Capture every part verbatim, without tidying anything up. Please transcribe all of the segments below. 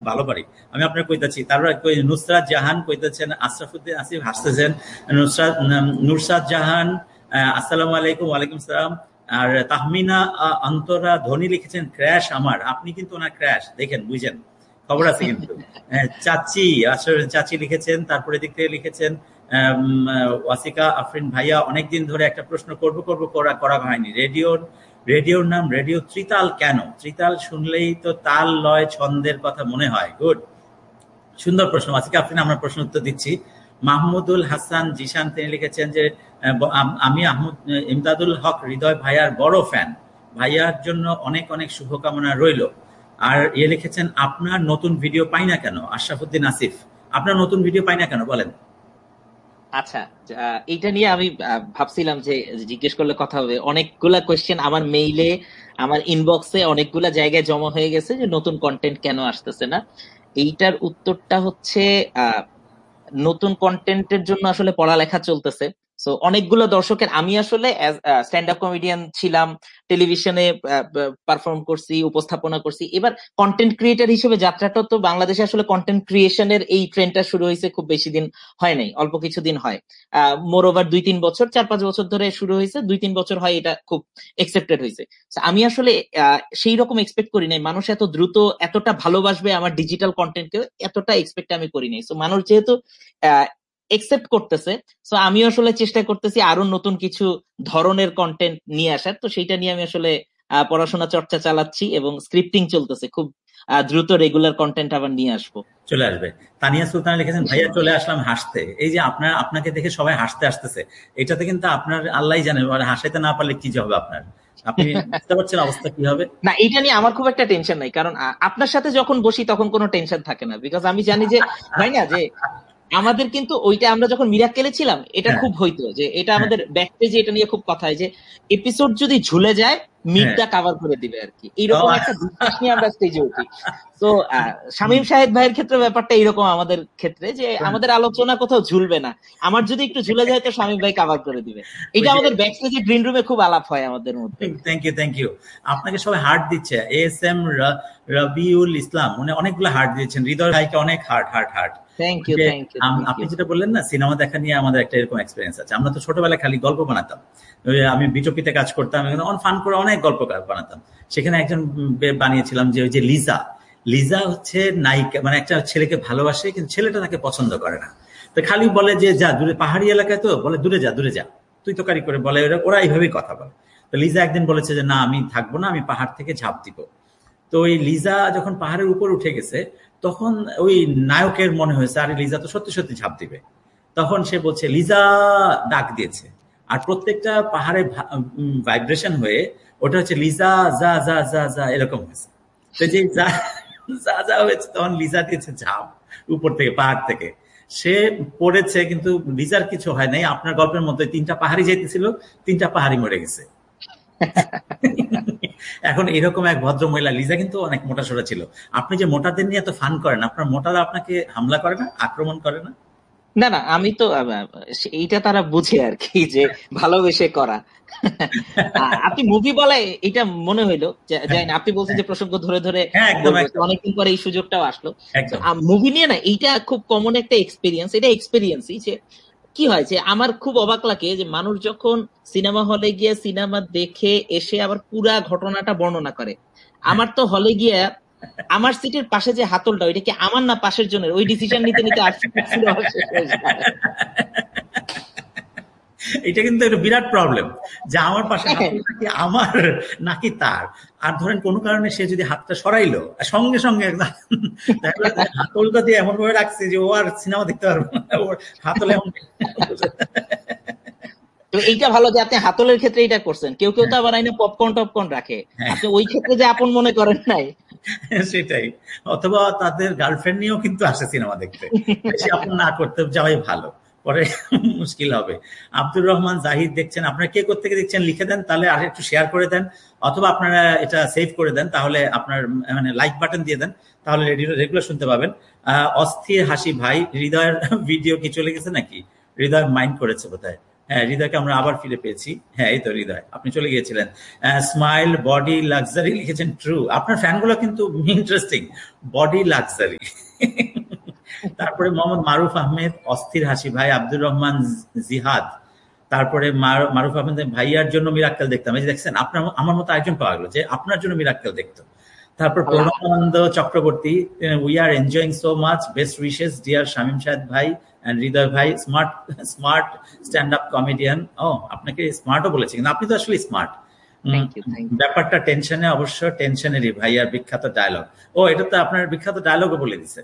ভালো পারি আমি আপনার কইতাছি। তারপর নুসরাত জাহান কইতেছেন, আশরাফুদ্দিন আসিফ হাসতেছেন, নুসরাত নুরসাদ জাহান আসসালামু আলাইকুম। ওয়ালাইকুম সালাম। আর তাহমিনা অন্তরা ধনী লিখেছেন ক্র্যাশ আমার, আপনি কিন্তু ওনার ক্র্যাশ দেখেন বুঝেন, খবর আছে কিন্তু। চাচি আসলে চাচি লিখেছেন। তারপরে দিক থেকে লিখেছেন ওয়াসিকা আফরিন ভাইয়া, অনেকদিন ধরে একটা প্রশ্ন করব করব করা করা হয়নি। রেডিওর রেডিওর নাম রেডিও ত্রিতাল কেন? ত্রিতাল শুনলেই তো তাল লয় ছন্দের কথা মনে হয়। গুড, সুন্দর প্রশ্ন ওয়াসিকা আফরিন, আমরা প্রশ্ন উত্তর দিচ্ছি। মাহমুদুল হাসান জিশান তিনি লিখেছেন যে আমি আহমদ ইমদাদুল হক হৃদয় ভাইয়ার বড় ফ্যান, ভাইয়ার জন্য অনেক অনেক শুভকামনা রইল। আর এ লিখেছেন আপনার নতুন ভিডিও পাই না কেন? আশরাফুদ্দিন আসিফ, আপনার নতুন ভিডিও পাই না কেন বলেন। আচ্ছা, এইটা নিয়ে আমি ভাবছিলাম যে জিজ্ঞেস করলে কথা হবে। অনেকগুলা কোয়েশ্চেন আমার মেইলে, আমার ইনবক্সে অনেকগুলা জায়গায় জমা হয়ে গেছে যে নতুন কন্টেন্ট কেন আসতেছে না। এইটার উত্তরটা হচ্ছে আহ নতুন কন্টেন্টের জন্য আসলে পড়ালেখা চলতেছে। সো অনেকগুলো দর্শকের, আমি আসলে স্ট্যান্ড আপ কমেডিয়ান ছিলাম, টেলিভিশনে পারফর্ম করছি, উপস্থাপনা করছি। এবার কন্টেন্ট ক্রিয়েটার হিসেবে যাত্রাটা তো বাংলাদেশে আসলে কন্টেন্ট ক্রিয়েশনের এই ট্রেন্ডটা শুরু হয়েছে খুব বেশি দিন হয় নাই, অল্প কিছুদিন হয়। আহ মোর ওভার দুই তিন বছর, চার পাঁচ বছর ধরে শুরু হয়েছে, দুই তিন বছর হয় এটা খুব এক্সেপ্টেড হয়েছে। আমি আসলে আহ সেই রকম এক্সপেক্ট করি নাই মানুষ এত দ্রুত এতটা ভালোবাসবে আমার ডিজিটাল কন্টেন্টকে, এতটা এক্সপেক্ট আমি করি নাই। সো মানুষ যেহেতু আহ একসেপ্ট করতেছে, সো আমি আসলে চেষ্টা করতেছি আরো নতুন কিছু ধরনের কন্টেন্ট নিয়ে আসার। তো সেইটা নিয়ে আমি আসলে পড়াশোনা চর্চা চালাচ্ছি এবং স্ক্রিপ্টিং চলতেছে, খুব দ্রুত রেগুলার কন্টেন্ট আবার নিয়ে আসবো, চলে আসবে। তানিয়া সুলতানা লিখেছেন ভাইয়া চলে আসলাম হাসতে। এই যে আপনার আপনাকে দেখে সবাই হাসতে আসতেছে, এটাতে কিন্তু আপনার আল্লাহ জানে হাসাইতে না পারলে কি হবে আপনার, আপনি বুঝতে পারছেন অবস্থা কি হবে। না, এটা নিয়ে আমার খুব একটা টেনশন নাই, কারণ আপনার সাথে যখন বসি তখন কোনো টেনশন থাকে না, বিকজ আমি জানি যে হয় না যে আমাদের কিন্তু ওইটা আমরা যখন মিরাক্কেলে ছিলাম এটা খুব হইতো যে এটা আমাদের ব্যাকপেজে এটা নিয়ে খুব কথা হয় যে এপিসোড যদি ঝুলে যায় মিডটা কভার করে দিবে আর কি, এইরকম একটা বিশ্বাস নিয়ে আমরা স্টেজে উঠি। তো শামীম শাহেদ ভাইয়ের ক্ষেত্রে ব্যাপারটা এইরকম, আমাদের ক্ষেত্রে যে আমাদের আলোচনা কোথাও ঝুলবে না, আমার যদি একটু ঝুলে যায় তো শামীম ভাই কভার করে দিবে। এটা আমাদের ব্যাকস্টেজে গ্রিন রুমে খুব আলাপ হয় আমাদের মধ্যে। থ্যাংক ইউ থ্যাংক ইউ আপনাকে সবাই হার্ট দিচ্ছে। এস এম রবিউল ইসলাম উনি অনেকগুলো হার্ট দিয়েছেন, হৃদয় ভাইকে অনেক heart heart heart. Thank you thank you আপনি যেটা বললেন না সিনেমা দেখা নিয়ে আমাদের একটা এরকম এক্সপিরিয়েন্স আছে। আমরা তো ছোটবেলায় খালি গল্প বানাতাম, আমি বিটপিতে কাজ করতাম, অন ফান করে অনেক গল্প বানাতাম। সেখানে একজন বানিয়েছিলাম যে ওই যে লিজা, লিজা হচ্ছে নায়িকা, মানে একটা ছেলেকে ভালোবাসে কিন্তু ছেলেটা তাকে পছন্দ করে না, তো খালি বলে যে যা দূরে, পাহাড়ি এলাকায় তো বলে দূরে যা দূরে যা, তুই তো কারি করে বলে, ওরা এইভাবেই কথা বলে। তো লিজা একদিন বলেছে যে না আমি থাকবো না, আমি পাহাড় থেকে ঝাঁপ দিব। তো ওই লিজা যখন পাহাড়ের উপর উঠে গেছে তখন ওই নায়কের মনে হয়েছে আরে লিজা তো সত্যি সত্যি ঝাঁপ দিবে, তখন সে বলছে লিজা ডাক দিয়েছে, আর প্রত্যেকটা পাহাড়ে ভাইব্রেশন হয়ে ওটা হচ্ছে লিজা যা যা যা যা এরকম হয়েছে। তো যে যা যা যা হয়েছে তখন লিজা দিয়েছে ঝাঁপ উপর থেকে, পাহাড় থেকে। সে পড়েছে কিন্তু লিজার কিছু হয় নাই। আপনার গল্পের মধ্যে তিনটা পাহাড়ি যেতেছিল, তিনটা পাহাড়ি মরে গেছে। এখন এরকম এক ভদ্র মহিলা, লিজা কিন্তু অনেক মোটা সোটা ছিল। আপনি যে মোটাদের নিয়ে এত ফান করেন, আপনার মোটারা আপনাকে হামলা করে না, আক্রমণ করে না? না না, আমি তো এইটা তারা বুঝে আর কি যে ভালোবেসে করা। আপনি মুভি বলে এটা মনে হইলো, জানি না, আপনি বলছেন যে প্রসঙ্গ ধরে ধরে অনেকদিন পরে এই সুযোগটাও আসলো। মুভি নিয়ে না এইটা খুব কমন একটা এক্সপিরিয়েন্স, এটা এক্সপিরিয়েন্সই যে কি হয় যে আমার খুব অবাক লাগে যে মানুষ যখন সিনেমা হলে গিয়ে সিনেমা দেখে এসে আবার পুরা ঘটনাটা বর্ণনা করে। আমার তো হলে গিয়ে আমার সিটের পাশে যে হাতলটা ওইটা কি আমার না পাশের জনের, ওই ডিসিশন নিতে নিতে এটা কিন্তু একটা বিরাট প্রবলেম যে আমার পাশে হাতলটা কি আমার নাকি তার। আর ধরেন কোনো কারণে সে যদি হাতটা সরাইলো সঙ্গে সঙ্গে হাতলটা দিয়ে এমন ভাবে রাখছে যে ও আর সিনেমা দেখতে পারবে না, ওর হাতল এমন। তো এইটা ভালো যে আপনি হাতলের ক্ষেত্রে এটা করছেন। কেউ কেউ তো আবার আইনে পপকর্ন টপকর্ন রাখে, আপনি ওই ক্ষেত্রে যে আপন মনে করেন নাই। সেটাই, অথবা তাদের গার্লফ্রেন্ড নিয়েও কিন্তু আসে সিনেমা দেখতে, বেশি আপন না করতে যাওয়াই ভালো, পরে মুশকিল হবে। আব্দুর রহমান জাহিদ দেখছেন, আপনারা কে কোত্থেকে দেখছেন লিখে দেন, তাহলে আর একটু শেয়ার করে দেন, অথবা আপনারা এটা সেভ করে দেন, তাহলে আপনার মানে লাইক বাটন দিয়ে দেন, তাহলে রেগুলার শুনতে পাবেন। আহ অস্থির হাসি ভাই, হৃদয়ের ভিডিও কি চলে গেছে নাকি? হৃদয় মাইন্ড করেছে বোধহয়। হ্যাঁ, হৃদয়কে আমরা আবার ফিরে পেয়েছি। হ্যাঁ, এই তো হৃদয়, আপনি চলে গিয়েছিলেন। স্মাইল বডি লাক্সারি লিখেছেন, ট্রু। আপনার ফ্যানগুলো কিন্তু ইন্টারেস্টিং, বডি লাক্সারি। তারপরে মোহাম্মদ মারুফ আহমেদ, অস্থির হাসি ভাই। আব্দুর রহমান জিহাদ, তারপরে মারুফ আহমেদ, ভাইয়ার জন্য মিরাক্কেল দেখতাম। এই যে দেখছেন, আপনার আমার মতো একজন পাওয়া গেল যে আপনার জন্য মিরাক্কেল দেখতো। তারপর Pranabananda Chakraborty, we are enjoying so much, best wishes deer Shamim Shahed ভাই এন্ড হৃদয় ভাই, smart smart stand up comedian. ও, আপনাকে স্মার্টও বলেছে, কিন্তু আপনি তো আসলে স্মার্ট। ব্যাপারটা টেনশনে, অবশ্য টেনশনেরই ভাইয়ার বিখ্যাত ডায়লগ। ও, এটা তো আপনার বিখ্যাত ডায়লগও বলে দিছে।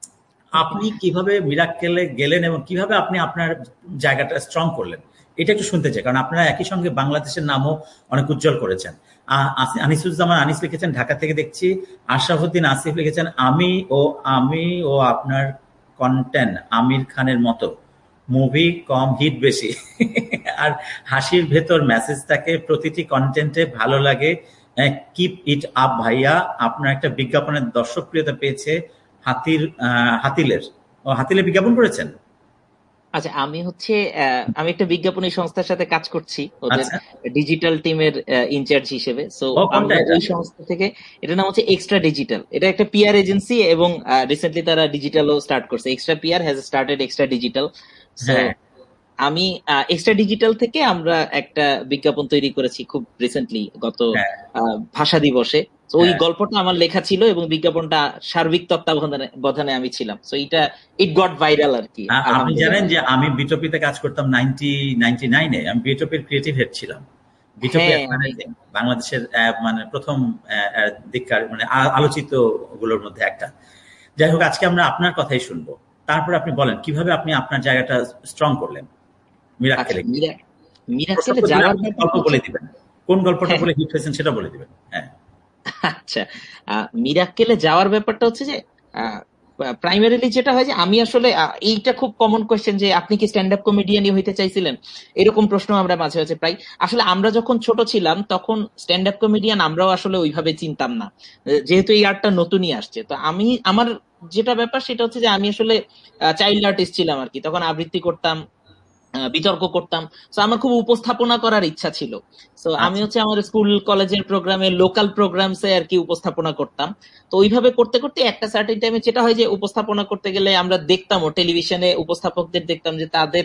আপনি কিভাবে মিরাক্কেলে গেলেন এবং কিভাবে আপনি আপনার জায়গাটা স্ট্রং করলেন, এটা একটু শুনতে চাই, কারণ আপনারা একই সঙ্গে বাংলাদেশের নামও অনেক উজ্জ্বল করেছেন। আনিসুজ্জামান আনিস লিখেছেন ঢাকা থেকে দেখছি। আশরাফুদ্দিন আসিফ লিখেছেন, আমি ও আমি ও আপনার কন্টেন্ট আমির খানের মতো, মুভি কম হিট বেশি, আর হাসির ভেতর মেসেজ থাকে, প্রতিটি কন্টেন্টে ভালো লাগে, কিপ ইট আপ ভাইয়া। আপনার একটা বিজ্ঞাপনের দর্শকপ্রিয়তা পেয়েছে হাতির হাতিলের। ও, হাতিলের বিজ্ঞাপন করেছেন? আচ্ছা, আমি হচ্ছে আমি একটা বিজ্ঞাপনী সংস্থার সাথে কাজ করছি, ওদের ডিজিটাল টিমের ইনচার্জ হিসেবে। সো আমরা ওই সংস্থা থেকে, এটার নাম হচ্ছে এক্সট্রা ডিজিটাল। এটা একটা পিআর এজেন্সি এবং রিসেন্টলি তারা ডিজিটালও স্টার্ট করছে। Extra PR has started extra digital. So আমি এক্সট্রা ডিজিটাল থেকে আমরা একটা বিজ্ঞাপন তৈরি করেছি খুব রিসেন্টলি, গত ভাষা দিবসে। ওই গল্পটা আমার লেখা ছিল এবং বিজ্ঞাপনটা সার্বিক তত্ত্বাবধানে আমি ছিলাম। সো এটা ইট গট ভাইরাল আর কি। আপনি জানেন যে আমি বিটপিতে কাজ করতাম নাইনটি নাইনটি নাইনে, আমি বিটপির ক্রিয়েটিভ হেড ছিলাম। বিটপি বাংলাদেশের মানে প্রথম দিককার মানে আলোচিত গুলোর মধ্যে একটা। যাই হোক, আজকে আমরা আপনার কথাই শুনবো। তারপর আপনি বলেন কিভাবে আপনি আপনার জায়গাটা স্ট্রং করলেন মিরাক্কেলে। মিরাক্কেলে যাওয়ার গল্প বলে দিবেন, কোন গল্পটা বলে হিট হয়েছেন সেটা বলে দিবেন। হ্যাঁ, আচ্ছা, মিরাক্কেলে যাওয়ার ব্যাপারটা হচ্ছে যে প্রাইমারিলি যেটা হয় যে আমি আসলে, এইটা খুব কমন কোয়েশ্চেন যে আপনি কি স্ট্যান্ড আপ কমেডিয়ানই হইতে চাইছিলেন, এরকম প্রশ্ন আমরা মাঝে মাঝে প্রায়। আসলে আমরা যখন ছোট ছিলাম তখন স্ট্যান্ড আপ কমেডিয়ান আমরাও আসলে ওইভাবে চিনতাম না, যেহেতু এই আর্টটা নতুনই আসছে। তো আমি, আমার যেটা ব্যাপার সেটা হচ্ছে যে আমি আসলে চাইল্ড আর্টিস্ট ছিলাম আর কি, তখন আবৃত্তি করতাম, বিতর্ক করতাম। তো আমার খুব উপস্থাপনা করার ইচ্ছা ছিল। তো আমি হচ্ছে আমার স্কুল কলেজের প্রোগ্রামে, লোকাল প্রোগ্রামসে আর কি উপস্থাপনা করতাম। তো ওইভাবে করতে করতে একটা সার্টেন টাইমে যেটা হয় যে উপস্থাপনা করতে গেলে আমরা দেখতাম, ও টেলিভিশনে উপস্থাপকদের দেখতাম যে তাদের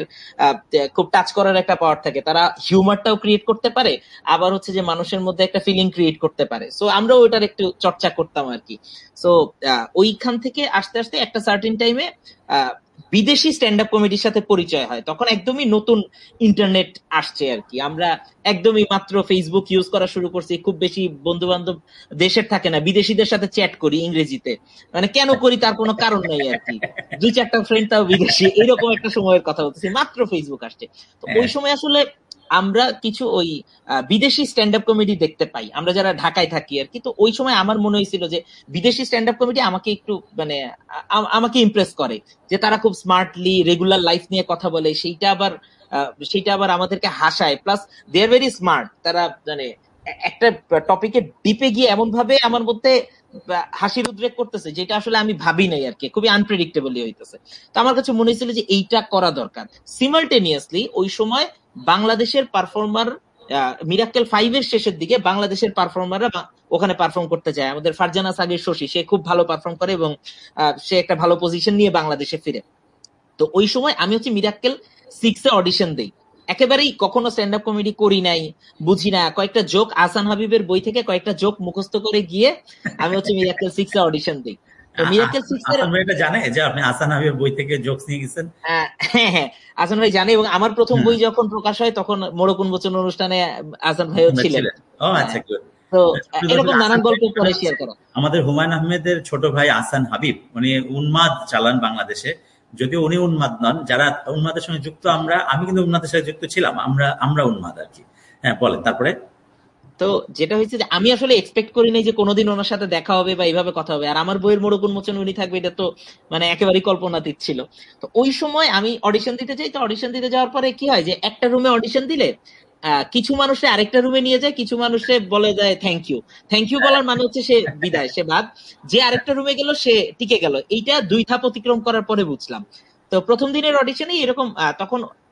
খুব টাচ করার একটা পাওয়ার থাকে, তারা হিউমারটাও ক্রিয়েট করতে পারে, আবার হচ্ছে যে মানুষের মধ্যে একটা ফিলিং ক্রিয়েট করতে পারে। সো আমরা ওইটার একটু চর্চা করতাম আর কি। সো ওইখান থেকে আস্তে আস্তে একটা সার্টেন টাইমে আহ বিদেশি স্ট্যান্ড আপ কমেডির সাথে পরিচয় হয়। তখন একদমই নতুন ইন্টারনেট আসছে আর কি, আমরা একদমই মাত্র ফেসবুক ইউজ করা শুরু করছি। খুব বেশি বন্ধু বান্ধব দেশের থাকে না, বিদেশিদের সাথে চ্যাট করি ইংরেজিতে, মানে কেন করি তার কোনো কারণ নেই আর কি। দুই চারটা ফ্রেন্ড তাও বিদেশি, এরকম একটা সময়ের কথা বলতেছি, মাত্র ফেসবুক আসছে। তো ওই সময় আসলে আমরা কিছু ওই বিদেশি স্ট্যান্ড আপ কমেডি দেখতে পাই, আমরা যারা ঢাকায় থাকি আর কি। তো ওই সময় আমার মনে হয়েছিল যে বিদেশি স্ট্যান্ড আপ কমেডি আমাকে একটু মানে আমাকে ইমপ্রেস করে, যে তারা খুব স্মার্টলি রেগুলার লাইফ নিয়ে কথা বলে, সেইটা আবার সেইটা আবার আমাদেরকে হাসায়, plus they are very smart. তারা মানে একটা টপিকে ডিপে গিয়ে এমন ভাবে আমার মধ্যে হাসির উদ্রেক করতেছে যেটা আসলে আমি ভাবি নাই আর কি, খুবই আনপ্রেডিক্টেবলি হইতেছে। তো আমার কাছে মনে হয়েছিল যে এইটা করা দরকার। সিমালটেনিয়াসলি ওই সময় বাংলাদেশের পারফর্মার, মিরাক্কেল ফাইভ এর শেষের দিকে বাংলাদেশের পারফর্মাররা ওখানে পারফর্ম করতে যায়। আমাদের ফারজানা সাগির শশী, সে খুব ভালো পারফর্ম করে এবং সে একটা ভালো পজিশন নিয়ে বাংলাদেশে ফিরে। তো ওই সময় আমি হচ্ছে মিরাক্কেল সিক্স এ অডিশন দিই, একেবারেই কখনো স্ট্যান্ড আপ কমেডি করি নাই, বুঝি না, কয়েকটা জোক আহসান হাবিবের বই থেকে কয়েকটা জোক মুখস্থ করে গিয়ে আমি হচ্ছে মিরাক্কেল সিক্স এ অডিশন দিই। তো মিরাক্কেল সিক্স এর জানে যে আপনি আহসান হাবিবের বই থেকে জোকস নিয়ে গেছেন? হ্যাঁ হ্যাঁ, আহসান ভাই জানে, এবং আমার প্রথম বই যখন প্রকাশ হয় তখন মোড়ক উন্মোচন অনুষ্ঠানে আহসান ভাইও ছিলেন। ও আচ্ছা, তো এরকম নানান গল্প পরে শেয়ার করা। আমাদের হুমায়ুন আহমেদের ছোট ভাই আহসান হাবিব, উনি উন্মাদ চালান বাংলাদেশে, যদিও উনি উন্মাদ নন, যারা উন্মাদের সঙ্গে যুক্ত আমরা, আমি কিন্তু উন্মাদের সাথে যুক্ত ছিলাম, আমরা আমরা উন্মাদ আর কি। হ্যাঁ, বলেন তারপরে। তো যেটা হয়েছে যে আমি আসলে এক্সপেক্ট করি নাই যে কোনোদিন ওনার সাথে দেখা হবে বা এইভাবে কথা হবে, আর আমার বইয়ের মোড়ক উন্মোচন উনি থাকবে, এটা তো মানে একেবারেই কল্পনাতীত ছিল। তো ওই সময় আমি অডিশন দিতে যাই। তো অডিশন দিতে যাওয়ার পরে কি হয় যে একটা রুমে অডিশন দিলে কিছু মানুষে আরেকটা রুমে নিয়ে যায়, কিছু মানুষে বলে যায় থ্যাংক ইউ। থ্যাংক ইউ বলার মানে হচ্ছে সে বিদায়, সে বাদ। যে আরেকটা রুমে গেল সে টিকে গেল। এইটা দুই ধাপ অতিক্রম করার পরে বুঝলাম। তো প্রথম দিনের অডিশনে এরকম, তখন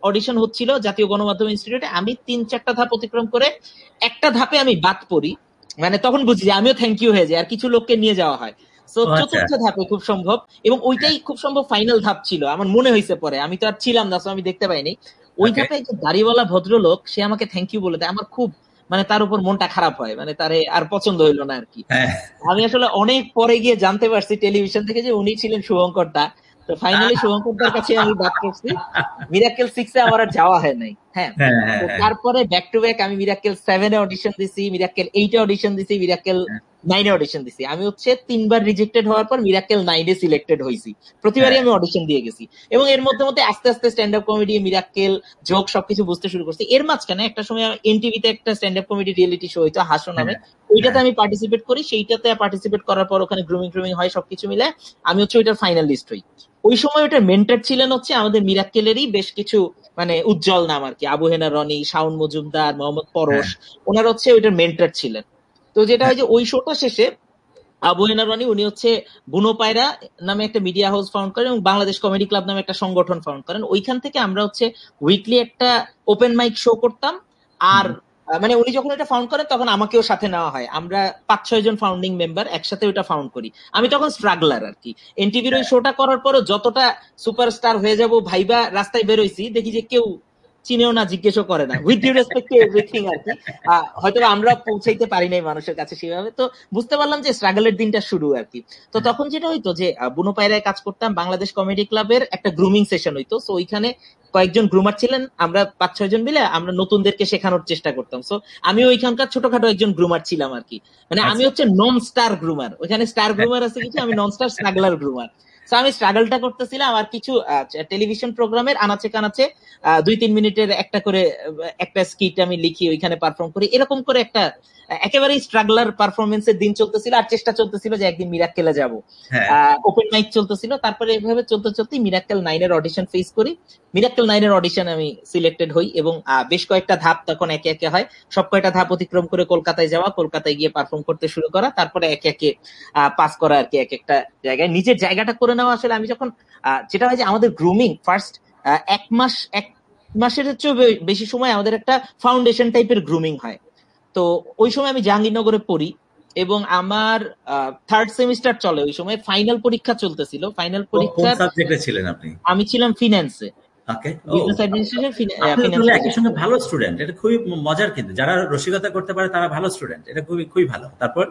অডিশন হচ্ছিল জাতীয় গণমাধ্যম ইনস্টিটিউটে, আমি তিন চারটা ধাপ অতিক্রম করে একটা ধাপে আমি বাদ পড়ি, মানে তখন বুঝি যে আমিও থ্যাংক ইউ হয়ে যায়, আর কিছু লোককে নিয়ে যাওয়া হয়। তো চতুর্থ ধাপে খুব সম্ভব, এবং ওইটাই খুব সম্ভব ফাইনাল ধাপ ছিল আমার মনে হয়েছে পরে, আমি তো আর ছিলাম না, আমি দেখতে পাইনি। ওই ধাপে একজন দাড়িওয়ালা ভদ্রলোক সে আমাকে থ্যাংক ইউ বলে দেয়, আমার খুব মানে তার উপর মনটা খারাপ হয়, মানে তারে আর পছন্দ হইলো না আর কি। আমি আসলে অনেক পরে গিয়ে জানতে পারছি টেলিভিশন থেকে যে উনি ছিলেন শুভঙ্কর দা। তো ফাইনালি শুভঙ্কর দার কাছে আমি বাদ করছি, মিরাক্কেল সিক্স এ আমার আর যাওয়া হয় নাই। হ্যাঁ, তারপরে ব্যাক টু ব্যাক আমি মিরাক্কেল সেভেন এ অডিশন দিছি, মিরাক্কেল এইট এ অডিশন দিছি, মিরাক্কেল নাইন এ অডিশন দিছি। আমি হচ্ছে তিনবার রিজেক্টেড হওয়ার পর মিরাক্কেল নাইন এ সিলেক্টেড হয়েছি, প্রতিবারই আমি অডিশন দিয়ে গেছি। এবং এর মধ্যে মধ্যে আস্তে আস্তে stand up comedy, Mirakkel, joke সবকিছু বুঝতে শুরু করছি। এর মাঝখানে একটা সময় এনটিভিতে একটা stand up comedy reality show হইতো হাসো নামে, ওইটাতে আমি পার্টিসিপেট করি। সেইটাতে পার্টিসিপেট করার পর ওখানে গ্রুমিং ট্রুমিং হয়, সবকিছু মিলে আমি হচ্ছে ওইটার ফাইনালিস্ট হই। ওই সময় ওটার মেন্টর ছিলেন হচ্ছে আমাদের মিরাক্কেলেরই বেশ কিছু মানে উজ্জ্বল নাম আর কি, আবু হেনা রনি, শাওন মজুমদার, মোহাম্মদ পরশ, ওনারা হচ্ছে ওইটার মেন্টর ছিলেন। তো যেটা হয় যে ওই শোটা শেষে আবু হেনা রনি উনি হচ্ছে বুনো পায়রা নামে একটা মিডিয়া হাউস ফাউন্ড করেন এবং বাংলাদেশ কমেডি ক্লাব নামে একটা সংগঠন ফাউন্ড করেন। ওইখান থেকে আমরা হচ্ছে উইকলি একটা ওপেন মাইক শো করতাম। আর মানে উনি যখন এটা ফাউন্ড করেন তখন আমাকেও সাথে নেওয়া হয়, আমরা পাঁচ ছয় জন ফাউন্ডিং মেম্বার একসাথে ওটা ফাউন্ড করি। আমি তখন স্ট্রাগলার আর কি। এনটিভির ওই শোটা করার পরও যতটা সুপারস্টার হয়ে যাব ভাইবা রাস্তায় বেরোইছি, দেখি যে কেউ চিনেও না, জিজ্ঞেসও করে না, with due respect to everything আর কি। হয়তো আমরা পৌঁছাইতে পারি নাই মানুষের কাছে সেভাবে। তো বুঝতে পারলাম যে স্ট্রাগলের দিনটা শুরু আর কি। তো তখন যেটা হইতো যে বুনো পায়রায় কাজ করতাম, বাংলাদেশ কমেডি ক্লাবের একটা গ্রুমিং সেশন হইতো। সো ওইখানে কয়েকজন গ্রুমার ছিলেন, আমরা পাঁচ ছয় জন মিলে আমরা নতুনদেরকে শেখানোর চেষ্টা করতাম। সো আমি ওইখানকার ছোটখাটো একজন গ্রুমার ছিলাম আর কি। মানে আমি হচ্ছে নন স্টার গ্রুমার, ওইখানে স্টার গ্রুমার আছে কিছু, আমি নন স্টার স্ট্রাগলার গ্রুমার। আমি স্ট্রাগলটা করতেছিলাম। আর কিছু টেলিভিশন প্রোগ্রামের আনাচে কানাচে দুই তিন মিনিটের একটা করে একটা স্কিট আমি লিখি, ওইখানে পারফর্ম করি, এরকম করে একটা একেবারেই স্ট্রাগলার পারফরমেন্সের দিন চলতেছিল। আর চেষ্টা চলতেছিল যে একদিন মিরাক্কেলে যাব, ওপেন মাইক চলতেছিল। তারপরে এইভাবে চলতে চলতে মিরাক্কেল নাইন এর অডিশন ফেস করি। মিরাক্কেল নাইন এর অডিশন আমি সিলেক্টেড হই এবং বেশ কয়েকটা ধাপ তখন একে একে হয়। সব কয়টা ধাপ অতিক্রম করে কলকাতায় যাওয়া, কলকাতায় গিয়ে পারফর্ম করতে শুরু করা, তারপরে একে একে পাস করা আর কি এক একটা জায়গায়, নিজের জায়গাটা করে নেওয়া। আসলে আমি যখন যেটা হয় যে আমাদের গ্রুমিং ফার্স্ট এক মাস এক মাসের চেয়ে বেশি সময় আমাদের একটা ফাউন্ডেশন টাইপের গ্রুমিং হয়। তো ওই সময় আমি জাহাঙ্গীরনগরে পড়ি এবং আমার থার্ড সেমিস্টার চলে, ওই সময় ফাইনাল পরীক্ষা চলতেছিল। ফাইনাল পরীক্ষা ছিলেন আপনি? আমি ছিলাম ফিন্যান্সে, বিজনেস অ্যাডমিনিস্ট্রেশন। একই সঙ্গে ভালো স্টুডেন্ট, এটা খুবই মজার। কিন্তু যারা রসিকতা করতে পারে তারা ভালো স্টুডেন্ট, এটা খুবই খুবই ভালো। তারপর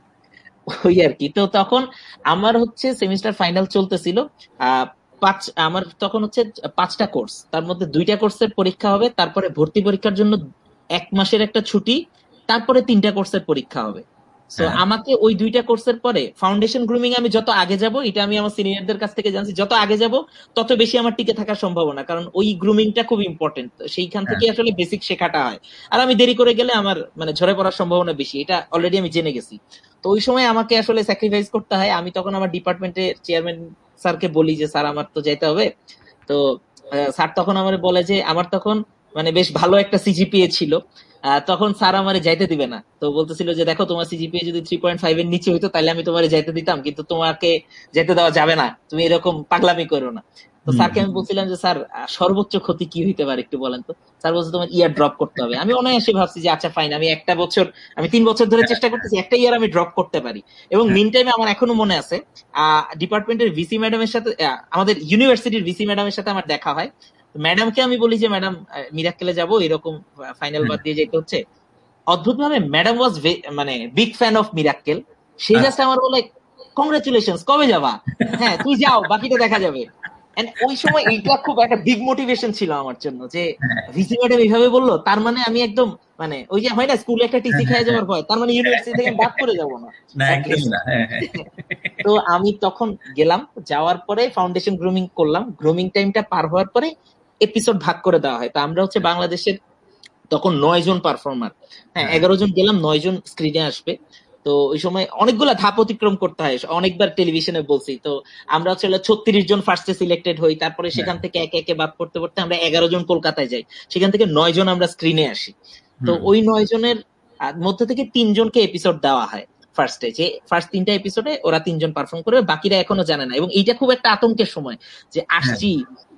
ওই আর কি। তো তখন আমার হচ্ছে সেমিস্টার ফাইনাল চলতেছিল, আহ পাঁচ আমার তখন হচ্ছে পাঁচটা কোর্স, তার মধ্যে দুইটা কোর্সের পরীক্ষা হবে, তারপরে ভর্তি পরীক্ষার জন্য এক মাসের একটা ছুটি, তারপরে তিনটা কোর্সের পরীক্ষা হবে। তো আমাকে ওই দুইটা কোর্সের পরে ফাউন্ডেশন গ্রুমিং আমি যত আগে যাব, এটা আমি আমার সিনিয়রদের কাছ থেকে জানছি, যত আগে যাব তত বেশি আমার টিকে থাকার সম্ভাবনা, কারণ ওই গ্রুমিংটা খুব ইম্পর্টেন্ট, সেইখান থেকে আসলে বেসিক শেখাটা হয়। আর আমি দেরি করে গেলে আমার মানে ঝরে পড়ার সম্ভাবনা বেশি, এটা অলরেডি আমি জেনে গেছি। তো ওই সময় আমাকে আসলে স্যাক্রিফাইস করতে হয়। আমি তখন আমার ডিপার্টমেন্টের চেয়ারম্যান স্যারকে বলি যে স্যার আমার তো যেতে হবে। তো স্যার তখন আমার বলে যে আমার তখন মানে বেশ ভালো একটা সিজিপিএ ছিল, তখন স্যার আমারে যাইতে দিবে না। তো বলতেছিল যে দেখো তোমার সিজিপিএ যদি থ্রি পয়েন্ট ফাইভ এর নিচে হইতো তাহলে আমি তোমারে যাইতে দিতাম, কিন্তু তোমাকে যেতে দেওয়া যাবে না, তুমি এরকম পাগলামি করো না। তো স্যারকে আমি বলছিলাম যে স্যার সর্বোচ্চ ক্ষতি কি হইতে পারে একটু বলেন তো। স্যার বলছে তোমার ইয়ার ড্রপ করতে হবে। আমি অনায়াসে ভাবছি যে আচ্ছা ফাইন, আমি একটা বছর আমি তিন বছর ধরে চেষ্টা করতেছি, একটা ইয়ার আমি ড্রপ করতে পারি। এবং মিন টাইমে আমার এখনো মনে আছে আহ ডিপার্টমেন্টের ভিসি ম্যাডামের সাথে, আমাদের ইউনিভার্সিটির ভিসি ম্যাডামের সাথে আমার দেখা হয়। ম্যাডামকে আমি বলি যে ম্যাডাম মিরাক্কেলে যাবো, এরকম ফাইনাল বাদ দিয়ে যেতে হচ্ছে। অদ্ভুত ভাবে ম্যাডাম ওয়াজ মানে big fan of Mirakkel. Say just আমার বলে কংগ্রেচুলেশনস, কবে যাবা? হ্যাঁ তুই যাও, বাকিটা দেখা যাবে। ওই সময় এইটা খুব একটা বিগ মোটিভেশন ছিল আমার জন্য যে ভিসি ম্যাডাম এইভাবে বললো, তার মানে আমি একদম মানে ওই যে হয় না স্কুলে একটা টিসি খেয়ে যাওয়ার ভয়, তার মানে ইউনিভার্সিটি থেকে বাদ করে যাবো না। তো আমি তখন গেলাম, যাওয়ার পরে ফাউন্ডেশন গ্রুমিং করলাম। গ্রুমিং টাইমটা পার হওয়ার পরে এপিসোড ভাগ করে দেওয়া হয়। তো আমরা হচ্ছে বাংলাদেশের তখন নয় জন পারফর্মার, হ্যাঁ এগারো জন গেলাম, নয় জন স্ক্রিনে আসবে। তো ওই সময় অনেকগুলা ধাপ অতিক্রম করতে হয়, অনেকবার টেলিভিশনে বলছি। তো আমরা হচ্ছে ছত্রিশ জন ফার্স্টে সিলেক্টেড হই, তারপরে সেখান থেকে একে একে বাদ করতে করতে আমরা এগারো জন কলকাতায় যাই, সেখান থেকে নয় জন আমরা স্ক্রিনে আসি। তো ওই নয় জনের মধ্যে থেকে তিনজনকে এপিসোড দেওয়া হয় ফার্স্টে, যে ফার্স্ট তিনটা এপিসোডে ওরা তিনজন পারফর্ম করবে, বাকিরা এখনো জানে না। এবং এইটা খুব একটা আতঙ্কের সময় যে আসছি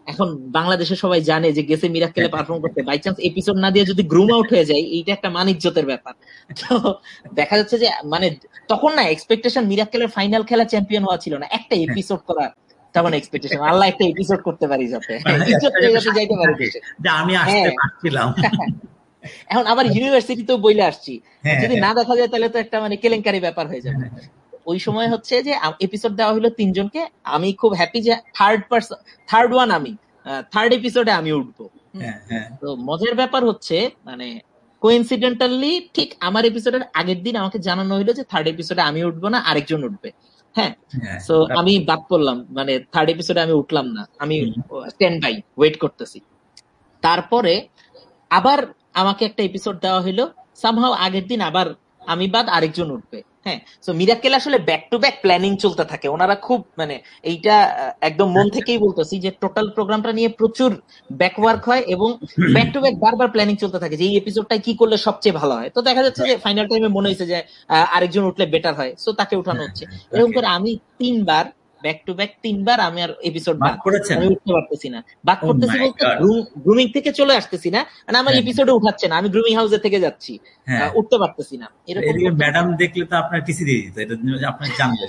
এখন বাংলাদেশে সবাই জানে যে গেছে মিরাক্কেলে পারফর্ম করতে, বাই চান্স এপিসোড না দিয়ে যদি গ্রুম আউট হয়ে যায়, এইটা একটা মানিজ্যতের ব্যাপার। তো দেখা যাচ্ছে যে মানে তখন না এক্সপেকটেশন মিরাক্কেলের ফাইনাল খেলা চ্যাম্পিয়ন হওয়া ছিল না, একটা এপিসোড করা তখন এক্সপেকটেশন, আল্লাহ একটা এপিসোড করতে পারি যাতে যাইতে পারি দেশে। আমি আসতে পারছিলাম। এখন আবার ইউনিভার্সিটিতেও বইলে আসছি, যদি না দেখা যায় তাহলে তো একটা মানে কেলেঙ্কারি ব্যাপার হয়ে যাবে। ওই সময় হচ্ছে যে এপিসোড দেওয়া হলো তিনজনকে, আমি খুব হ্যাপি যে থার্ড পার্সন থার্ড ওয়ান আমি থার্ড এপিসোডে আমি উঠবো। তো মজার ব্যাপার হচ্ছে মানে কোইন্সিডেন্টালি ঠিক আমার এপিসোডের আগের দিন আমাকে জানানো হইলো যে থার্ড এপিসোডে আমি উঠবো না, আরেকজন উঠবে। হ্যাঁ, তো আমি বাদ পড়লাম, মানে থার্ড এপিসোডে আমি উঠলাম না, আমি স্ট্যান্ড বাই ওয়েট করতেছি। তারপরে আবার আমাকে একটা এপিসোড দেওয়া হইলো, সামহাও আগের দিন আবার আমি বাদ আরেকজন উঠবে। হ্যাঁ, সো মিরাক্কেল আসলে ব্যাক টু ব্যাক প্ল্যানিং চলতে থাকে, ওনারা খুব মানে এইটা একদম মন থেকেই বলতেছি যে টোটাল প্রোগ্রামটা নিয়ে প্রচুর ব্যাকওয়ার্ক হয় এবং ব্যাক টু ব্যাক বারবার প্ল্যানিং চলতে থাকে যে এই এপিসোডটা কি করলে সবচেয়ে ভালো হয়। তো দেখা যাচ্ছে যে ফাইনাল টাইমে মনে হয়েছে যে আরেকজন উঠলে বেটার হয়, সো তাকে উঠানো হচ্ছে। এরকম করে আমি তিনবার ব্যাক টু ব্যাক তিনবার আমি আর এপিসোড বাদ করেছি, আমি উঠতে পারতেছি না। বাদ করতেছি বলতে গ্রুমিং থেকে চলে আসতেছি না, মানে আমার এপিসোডে উঠাচ্ছে না, আমি গ্রুমিং হাউসে থেকে যাচ্ছি, উঠতে পারতেছি না। এরকম ম্যাডাম দেখলে তো আপনার টিসি দিয়ে দিত, এটা আপনি জানলে।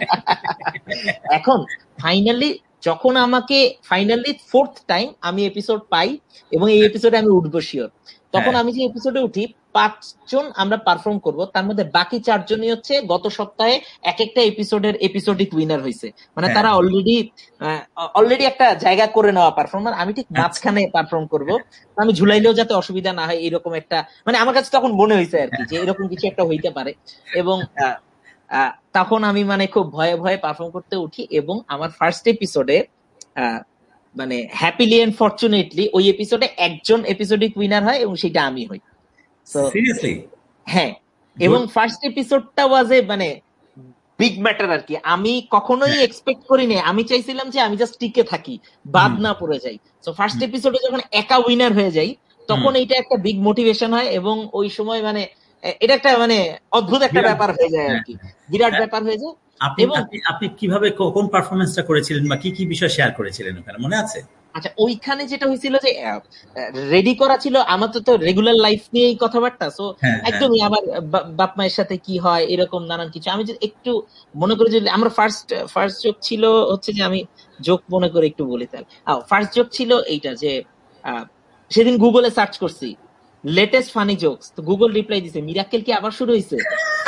এখন ফাইনালি যখন আমাকে ফাইনালি ফোর্থ টাইম আমি এপিসোড পাই এবং এই এপিসোডে আমি উঠবো শিওর, তখন আমি যে এপিসোডে উঠি পাঁচজন আমরা পারফর্ম করব, তার মধ্যে বাকি চারজনই হচ্ছে গত সপ্তাহে এক একটা এপিসোডের এপিসোডিক উইনার হয়েছে, মানে তারা অলরেডি অলরেডি একটা জায়গা করে নেওয়া পারফর্মার। আমি ঠিক মাঝখানে পারফর্ম করব, আমি ঝুলাইলেও যাতে অসুবিধা না হয় এরকম একটা, মানে আমার কাছে তখন মনে হয়েছে আর কি যে এরকম কিছু একটা হইতে পারে। এবং তখন আমি মানে খুব ভয়ে ভয়ে পারফর্ম করতে উঠি এবং আমার ফার্স্ট এপিসোডে মানে হ্যাপিলি এন্ড ফরচুনেটলি ওই এপিসোডে একজন এপিসোডিক উইনার হয় এবং সেটা আমি হই। সিরিয়াসলি? হ্যাঁ, এবং ফার্স্ট এপিসোডটা ওয়াজ এ মানে বিগ ম্যাটার আর কি। আমি কখনোই এক্সপেক্ট করিনি, আমি চাইছিলাম যে আমি জাস্ট টিকে থাকি, বাদ না পড়ে যাই। সো ফার্স্ট এপিসোডে যখন একা উইনার হয়ে যাই তখন এইটা একটা বিগ মোটিভেশন হয় এবং ওই সময় মানে এটা একটা মানে অদ্ভুত একটা ব্যাপার হয়ে যায় আর কি, বিরাট ব্যাপার হয়ে যায়। এবং আপনি কিভাবে কোন পারফরমেন্সটা করেছিলেন বা কি কি বিষয় শেয়ার করেছিলেন ওখানে মনে আছে? আচ্ছা, ওইখানে যেটা হয়েছিল যে রেডি করা ছিল আমার তো রেগুলার লাইফ নিয়েই কথাবার্তা, সো একদমই আমার বাপ মায়ের সাথে কি হয় এরকম নানান কিছু। আমি যদি একটু মনে করি যে আমার ফার্স্ট ফার্স্ট জোক ছিল হচ্ছে যে, আমি জোক মনে করে একটু বলি তাহলে। ফার্স্ট জোক ছিল এইটা যে সেদিন গুগলে সার্চ করছি লেটেস্ট ফানি জোকস, তো গুগল রিপ্লাই দিছে মিরাক্কেল কি আবার শুরু হয়েছে।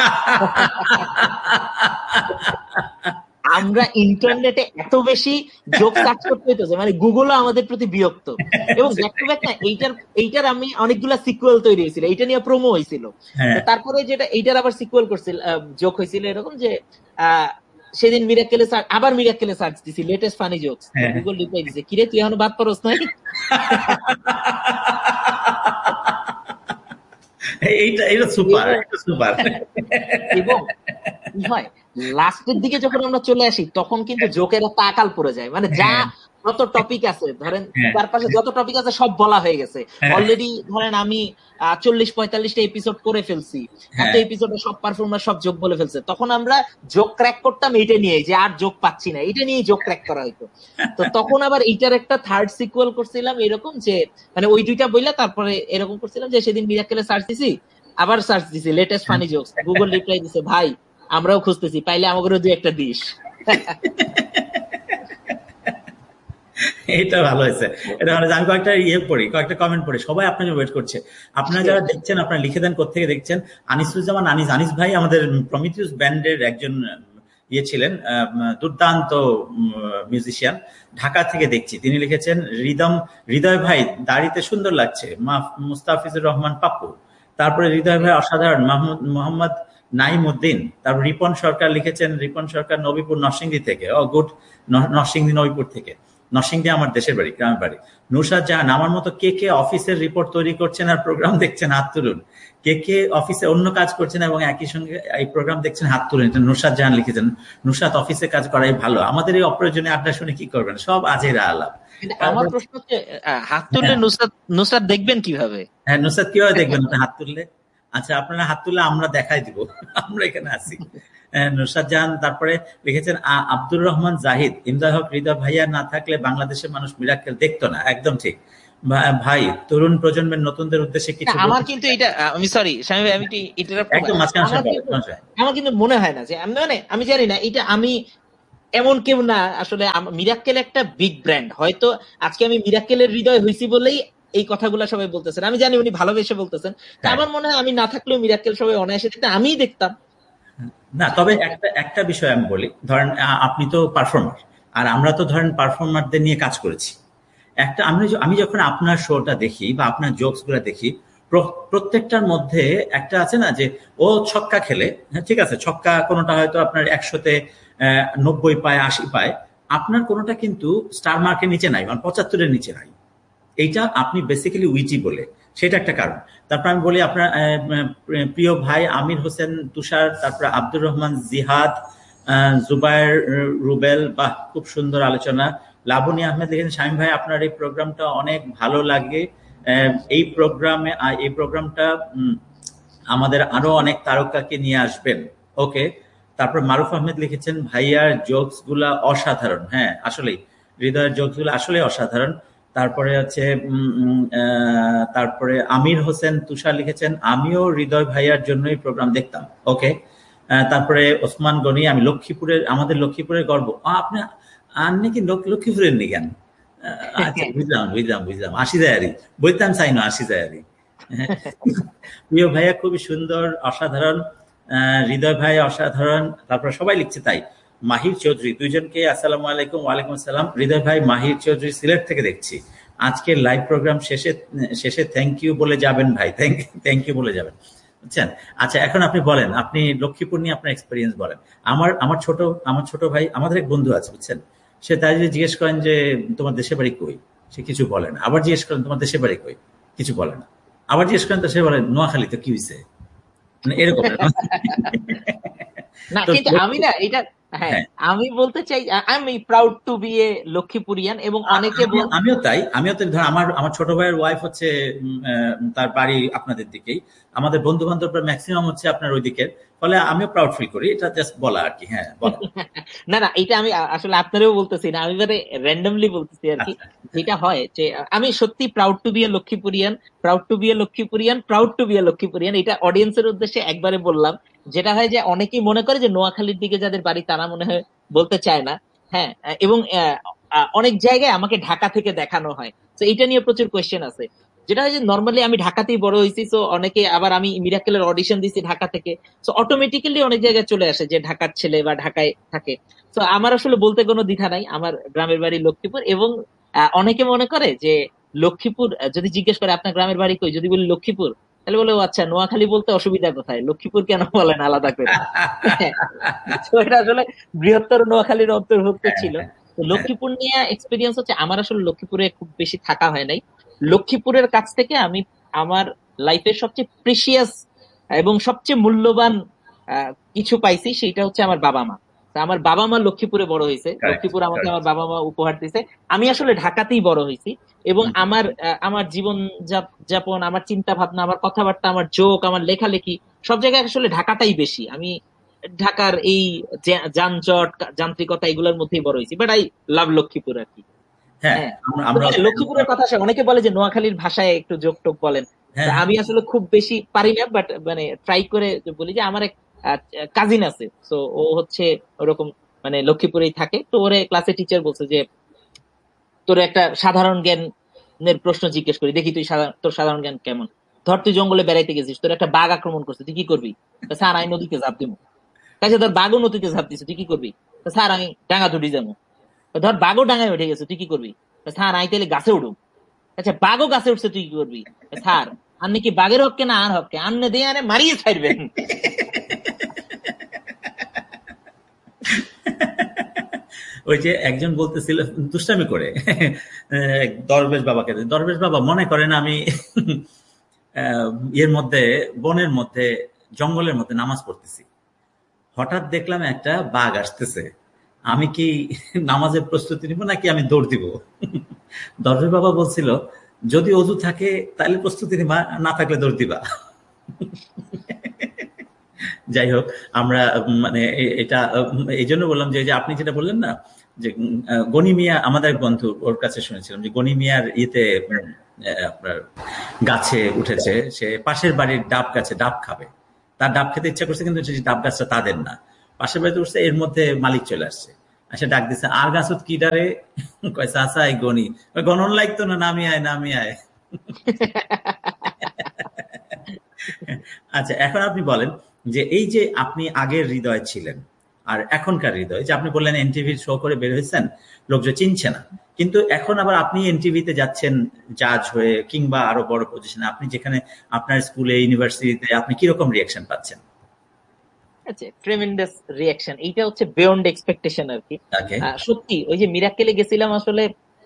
আমরা ইন্টারনেটে এত বেশি জোক সার্চ করতে হইতেছে, মানে গুগলও আমাদের প্রতি বিরক্ত। এবং ব্যাক টু ব্যাক না এইটার এইটার আমি অনেকগুলা সিকুয়েল তৈরি হয়েছিল, এইটা নিয়ে প্রোমো হয়েছিল। তারপরে যেটা এইটার আবার সিকুয়েল করছিল জোক হয়েছিল এরকম যে আহ সেদিন মিরাক্কেলে আবার মিরাক্কেলে সার্চ দিছি latest funny jokes, Google reply দিছে কিরে তুই এখনো বাদ পড়স নাই। এইটা এটা সুপার, এটা সুপার। এবং কি হয় লাস্টের দিকে যখন আমরা চলে আসি তখন কিন্তু জোকের একটা আকাল পড়ে যায়, মানে যা যত টপিক আছে ধরেন চারপাশে যত টপিক আছে সব বলা হয়ে গেছে অলরেডি। ধরেন আমি চল্লিশ পঁয়তাল্লিশটা এপিসোড করে ফেলছি, এত এপিসোডে সব পারফর্মার সব জোক বলে ফেলছে, তখন আমরা জোক ক্র্যাক করতাম এইটা নিয়ে যে আর জোক পাচ্ছি না, এটা নিয়ে জোক ক্র্যাক করা হইতো। তো তখন আবার এইটার একটা থার্ড সিকুয়েল করছিলাম এরকম যে মানে ওই দুইটা বইলা তারপরে এরকম করছিলাম যে সেদিন মিরাক্কেলে সার্চ দিছি, আবার সার্চ দিছি latest funny jokes, Google reply দিছে ভাই আমরাও খুঁজতেছি, পাইলে আমাকে দুই একটা দিস। এটা ভালো হয়েছে, এটা মানে আমি কয়েকটা ইয়ে পড়ি, কয়েকটা কমেন্ট পড়ি, সবাই আপনাকে ওয়েট করছে। আপনারা যারা দেখছেন আপনারা লিখে দেন কোথেকে দেখছেন। আনিসুজ্জামান আনিস, আনিস ভাই আমাদের প্রমিথিউস ব্যান্ডের একজন ইয়ে ছিলেন, দুর্দান্ত মিউজিশিয়ান, ঢাকা থেকে দেখছি। তিনি লিখেছেন রিদম হৃদয় ভাই দাড়িতে সুন্দর লাগছে, মুস্তাফিজুর রহমান পাপ্পু। তারপরে হৃদয় ভাই অসাধারণ, মাহমুদ মোহাম্মদ নাইম উদ্দিন। তারপর রিপন সরকার লিখেছেন, রিপন সরকার নবীপুর নরসিংদী থেকে, ও গুড, নরসিংদী নবীপুর থেকে। নরসিংদী আমার দেশের বাড়ি, গ্রামের বাড়ি। নুরসাদ জাহান, আমার মতো কে কে অফিসের রিপোর্ট তৈরি করছেন আর প্রোগ্রাম দেখছেন হাত তুলুন। কে কে অফিসে অন্য কাজ করছেন এবং একই সঙ্গে এই প্রোগ্রাম দেখছেন হাত তুলুন। এটা নুরসাদ জাহান লিখেছেন। নুরসাদ অফিসে কাজ করাই ভালো, আমাদের এই অপ্রয়োজনীয় আড্ডা শুনে কি করবেন, সব আজেরা আলাপ। আমার প্রশ্ন হচ্ছে হাত তুললে নুসরাত নুসরাত দেখবেন কিভাবে? হ্যাঁ, নুসরাত কিভাবে দেখবেন হাত তুললে? আচ্ছা, আপনারা হাত তুলে আমরা দেখাই দিব, আমরা এখানে আছি। নুসরাত জাহান তারপরে লিখেছেন আব্দুর রহমান জাহিদ, ইমদাদ হক হৃদয় ভাইয়া না থাকলে বাংলাদেশের মানুষ মিরাক্কেল দেখতো না। একদম ঠিক ভাই। তরুণ প্রজন্মের নতুনদের উদ্দেশ্যে কিছু আমার কিন্তু এটা আমি সরি স্বামী ভাই, আমি একদম মাঝখানে আমার কিন্তু মনে হয় না যে আমি মানে আমি জানি না এটা আমি এমন কেউ না আসলে। মিরাক্কেল একটা বিগ ব্র্যান্ড, হয়তো আজকে আমি মিরাক্কেলের হৃদয় হয়েছি বলেই এই কথাগুলো সবাই বলতেছেন, আমি জানি উনি ভালোবেসে বলতেছেন। আমার মনে হয় আমি না থাকলেও মিরাক্কেল সবাই অনায়াসে দেখতে আমিই দেখতাম না। তবে একটা একটা বিষয় আমি বলি, ধরেন আপনি তো পারফর্মার আর আমরা তো ধরেন পারফর্মারদের নিয়ে কাজ করেছি। একটা আমি আমি যখন আপনার শোটা দেখি বা আপনার জোকস গুলা দেখি, প্রত্যেকটার মধ্যে একটা আছে না যে ও ছক্কা খেলে, হ্যাঁ ঠিক আছে, ছক্কা কোনোটা হয়তো আপনার একশোতে নব্বই পায়, আশি পায়, আপনার কোনোটা কিন্তু স্টার মার্কের নিচে নাই, মানে পঁচাত্তরের নিচে নাই। এইটা আপনি বেসিক্যালি উইটি বলে, সেটা একটা কারণ। তারপর আমি বলি আপনার প্রিয় ভাই আমির হোসেন তুষার, তারপর আব্দুর রহমান জিহাদ, জুবায়ের রুবেল, বাহ খুব সুন্দর আলোচনা। লাবনী আহমেদ লিখেছেন শামীম ভাই আপনার এই প্রোগ্রামটা অনেক ভালো লাগে, এই প্রোগ্রামে এই প্রোগ্রামটা আমাদের আরো অনেক তারকাকে নিয়ে আসবেন। ওকে। তারপর মারুফ আহমেদ লিখেছেন ভাইয়ার জোকস গুলা অসাধারণ। হ্যাঁ আসলেই হৃদয়ের জোকস গুলো আসলে অসাধারণ। তারপরে হচ্ছে তারপরে আমির হোসেন তুষার লিখেছেন আমিও হৃদয় ভাইয়ার জন্যই প্রোগ্রাম দেখতাম। ওকে। তারপরে ওসমান গনি, আমি লক্ষ্মীপুরের, আমাদের লক্ষ্মীপুরের গর্ব। আপনি আর নাকি লক্ষ্মীপুরের নি কেন? আচ্ছা বুঝলাম বুঝলাম বুঝলাম আসি যায় আরই, বলতাম চাই না আসি যায় আরই। প্রিয় ভাইয়া খুবই সুন্দর, অসাধারণ, হৃদয় ভাই অসাধারণ। তারপর সবাই লিখছে তাই। মাহির চৌধুরী, দুইজনকে আসসালামু আলাইকুম। ওয়ালাইকুম আসসালাম। হৃদয় ভাই মাহির চৌধুরী সিলেট থেকে দেখছি, আজকের লাইভ প্রোগ্রাম শেষে শেষে থ্যাংক ইউ বলে যাবেন ভাই, থ্যাংক থ্যাংক ইউ বলে যাবেন, বুঝছেন। আচ্ছা এখন আপনি বলেন, আপনি লক্ষ্মীপুর নিয়ে আপনার এক্সপিরিয়েন্স বলেন। আমার আমার ছোট আমার ছোট ভাই, আমাদের এক বন্ধু আছে বুঝছেন, সে তাই যদি জিজ্ঞেস করেন যে তোমার দেশের বাড়ি কই, সে কিছু বলে না। আবার জিজ্ঞেস করেন তোমার দেশের বাড়ি কই, কিছু বলে না। আবার জিজ্ঞেস করেন তো সে বলে নোয়াখালী, তো কি হয়েছে, মানে এরকম। না কিন্তু আমি না এটা হ্যাঁ আমি বলতে চাই আমি প্রাউড টু বি এ লক্ষ্মীপুরিয়ান, এবং অনেকে আমিও তাই আমিও তাই ধর আমার আমার ছোট ভাইয়ের ওয়াইফ হচ্ছে তার বাড়ি আপনাদের দিকেই, আমাদের বন্ধু বান্ধবরা ম্যাক্সিমাম হচ্ছে আপনার ওই দিকের, ফলে আমিও প্রাউড ফিল করি। এটা জাস্ট বলা আর কি। হ্যাঁ না না এটা আমি আসলে আপনারও বলতেছি না, আমি মানে র্যান্ডমলি বলতেছি আর কি। যেটা হয় যে আমি সত্যি proud to B A লক্ষ্মীপুরিয়ান, proud to B A লক্ষ্মীপুরিয়ান, proud to B A লক্ষ্মীপুরিয়ান। এটা অডিয়েন্সের উদ্দেশ্যে একবারে বললাম। যেটা হয় যে অনেকেই মনে করে যে নোয়াখালীর দিকে যাদের বাড়ি তারা মনে হয় বলতে চায় না। হ্যাঁ, এবং অনেক জায়গায় আমাকে ঢাকা থেকে দেখানো হয়, তো এটা নিয়ে প্রচুর কোয়েশ্চেন আছে। যেটা হয় যে নর্মালি আমি ঢাকাতেই বড় হয়েছি, তো অনেকে আবার আমি মিরাক্কেলের অডিশন দিচ্ছি ঢাকা থেকে, তো অটোমেটিক্যালি অনেক জায়গায় চলে আসে যে ঢাকার ছেলে বা ঢাকায় থাকে। তো আমার আসলে বলতে কোনো দ্বিধা নাই, আমার গ্রামের বাড়ি লক্ষ্মীপুর। এবং অনেকে মনে করে যে লক্ষ্মীপুর যদি জিজ্ঞেস করে আপনার গ্রামের বাড়ি কই, যদি বলি লক্ষ্মীপুর, তাহলে বলে আচ্ছা নোয়াখালী বলতে অসুবিধা কোথায়, লক্ষ্মীপুর কেন বলেন আলাদা করে। তো এটা আসলে বৃহত্তর নোয়াখালীর অন্তর্ভুক্ত ছিল। তো লক্ষ্মীপুর নিয়ে এক্সপিরিয়েন্স হচ্ছে আমার আসলে লক্ষ্মীপুরে খুব বেশি থাকা হয় নাই। লক্ষ্মীপুরের কাছ থেকে আমি আমার লাইফের সবচেয়ে প্রিসিয়াস এবং সবচেয়ে মূল্যবান কিছু পাইছি, সেটা হচ্ছে আমার বাবা মা। আমার বাবা মা লক্ষ্মীপুরে বড় হয়েছে, লক্ষ্মীপুর আমাকে আমার বাবা মা উপহার দিয়েছে। আমি আসলে ঢাকাতেই বড় হয়েছি, এবং আমার আমার জীবন যাপন, আমার চিন্তা ভাবনা, আমার কথাবার্তা, আমার জোক, আমার লেখালেখি সব জায়গায় আসলে ঢাকাটাই বেশি। আমি ঢাকার এই যানজট, যান্ত্রিকতা এগুলোর মধ্যেই বড় হয়েছি, বাট আই লাভ লক্ষ্মীপুর আর কি। হ্যাঁ, লক্ষ্মীপুরের কথা আসে অনেকে বলে যে নোয়াখালীর ভাষায় একটু জোক টোক বলেন, আমি আসলে খুব বেশি পারি না, বাট মানে ট্রাই করে বলি। যে আমার এক কাজিন আছে, তো ও হচ্ছে ওরকম মানে লক্ষ্মীপুরেই থাকে, তো ওরে ক্লাসে টিচার বলছে যে তোর একটা সাধারণ জ্ঞানের প্রশ্ন জিজ্ঞেস করি, দেখি তুই তোর সাধারণ জ্ঞান কেমন। ধর তুই জঙ্গলে বেড়াইতে গেছিস, তোর একটা বাঘ আক্রমণ করছে, তুই কি করবি? স্যার আমি নদীতে ঝাঁপ দিব। তাই ধর বাঘও নদীতে ঝাঁপ দিছে, তুই কি করবি? স্যার আমি ডাঙা তুটি যাবো। ধর বাঘও ডাঙায় উঠে গেছে, তুই কি করবি? স্যার আমি তাহলে গাছে উঠুক। আচ্ছা বাঘও গাছে উঠছে, তুই কি করবি? স্যার আপনি কি বাঘের হককে না আর হককে আনলে দিয়ে আনে মারিয়ে ছাড়বেন। ওই যে একজন বলতেছিল দুষ্টামি করে দরবেশ বাবাকে, দরবেশ বাবা মনে করেন আমি এর মধ্যে বনের মধ্যে জঙ্গলের মধ্যে নামাজ পড়তেছি, হঠাৎ দেখলাম একটা বাঘ আসতেছে, আমি কি নামাজের প্রস্তুতি নিব নাকি আমি দৌড় দিব? দরবেশ বাবা বলছিল যদি অজু থাকে তাহলে প্রস্তুতি নিবা, না থাকলে দৌড় দিবা। যাই হোক, আমরা মানে এটা এই জন্য বললাম যে আপনি যেটা বললেন না যে গনি মিয়া, আমাদের বন্ধু, ওর কাছে শুনেছিলাম যে গনি মিয়ার ইয়েতে আপনার গাছে উঠেছে, সে পাশের বাড়ির ডাব গাছে ডাব খাবে, তার ডাব খেতে ইচ্ছা করছে, কিন্তু ডাব গাছটা তাদের না, পাশের বাড়িতে উঠছে, এর মধ্যে মালিক চলে আসছে, আসে ডাক দিচ্ছে, আর গাছত কি ডারে, কয়েছে আসা এই গনি, গণন লাগতো না, নামি আয় নামি আয়। আচ্ছা, এখন আপনি বলেন যে এই যে আপনি আগের হৃদয় ছিলেন আর এখনকার হৃদয়, যে আপনি বললেন এনটিভির শো করে বের হয়েছেন, লোকজন চিনছে না, কিন্তু এখন আবার আপনি এনটিভিতে যাচ্ছেন জাজ হয়ে কিংবা আরো বড় পজিশনে, আপনি যেখানে আপনার স্কুলে ইউনিভার্সিটিতে, আপনি কিরকম রিয়াকশন পাচ্ছেন? আচ্ছা, ট্রেমেন্ডাস রিয়াকশন, এইটা হচ্ছে বিয়ন্ড এক্সপেকটেশন আর কি। সত্যি ওই যে মিরাক্কেলে গেছিলাম, আসলে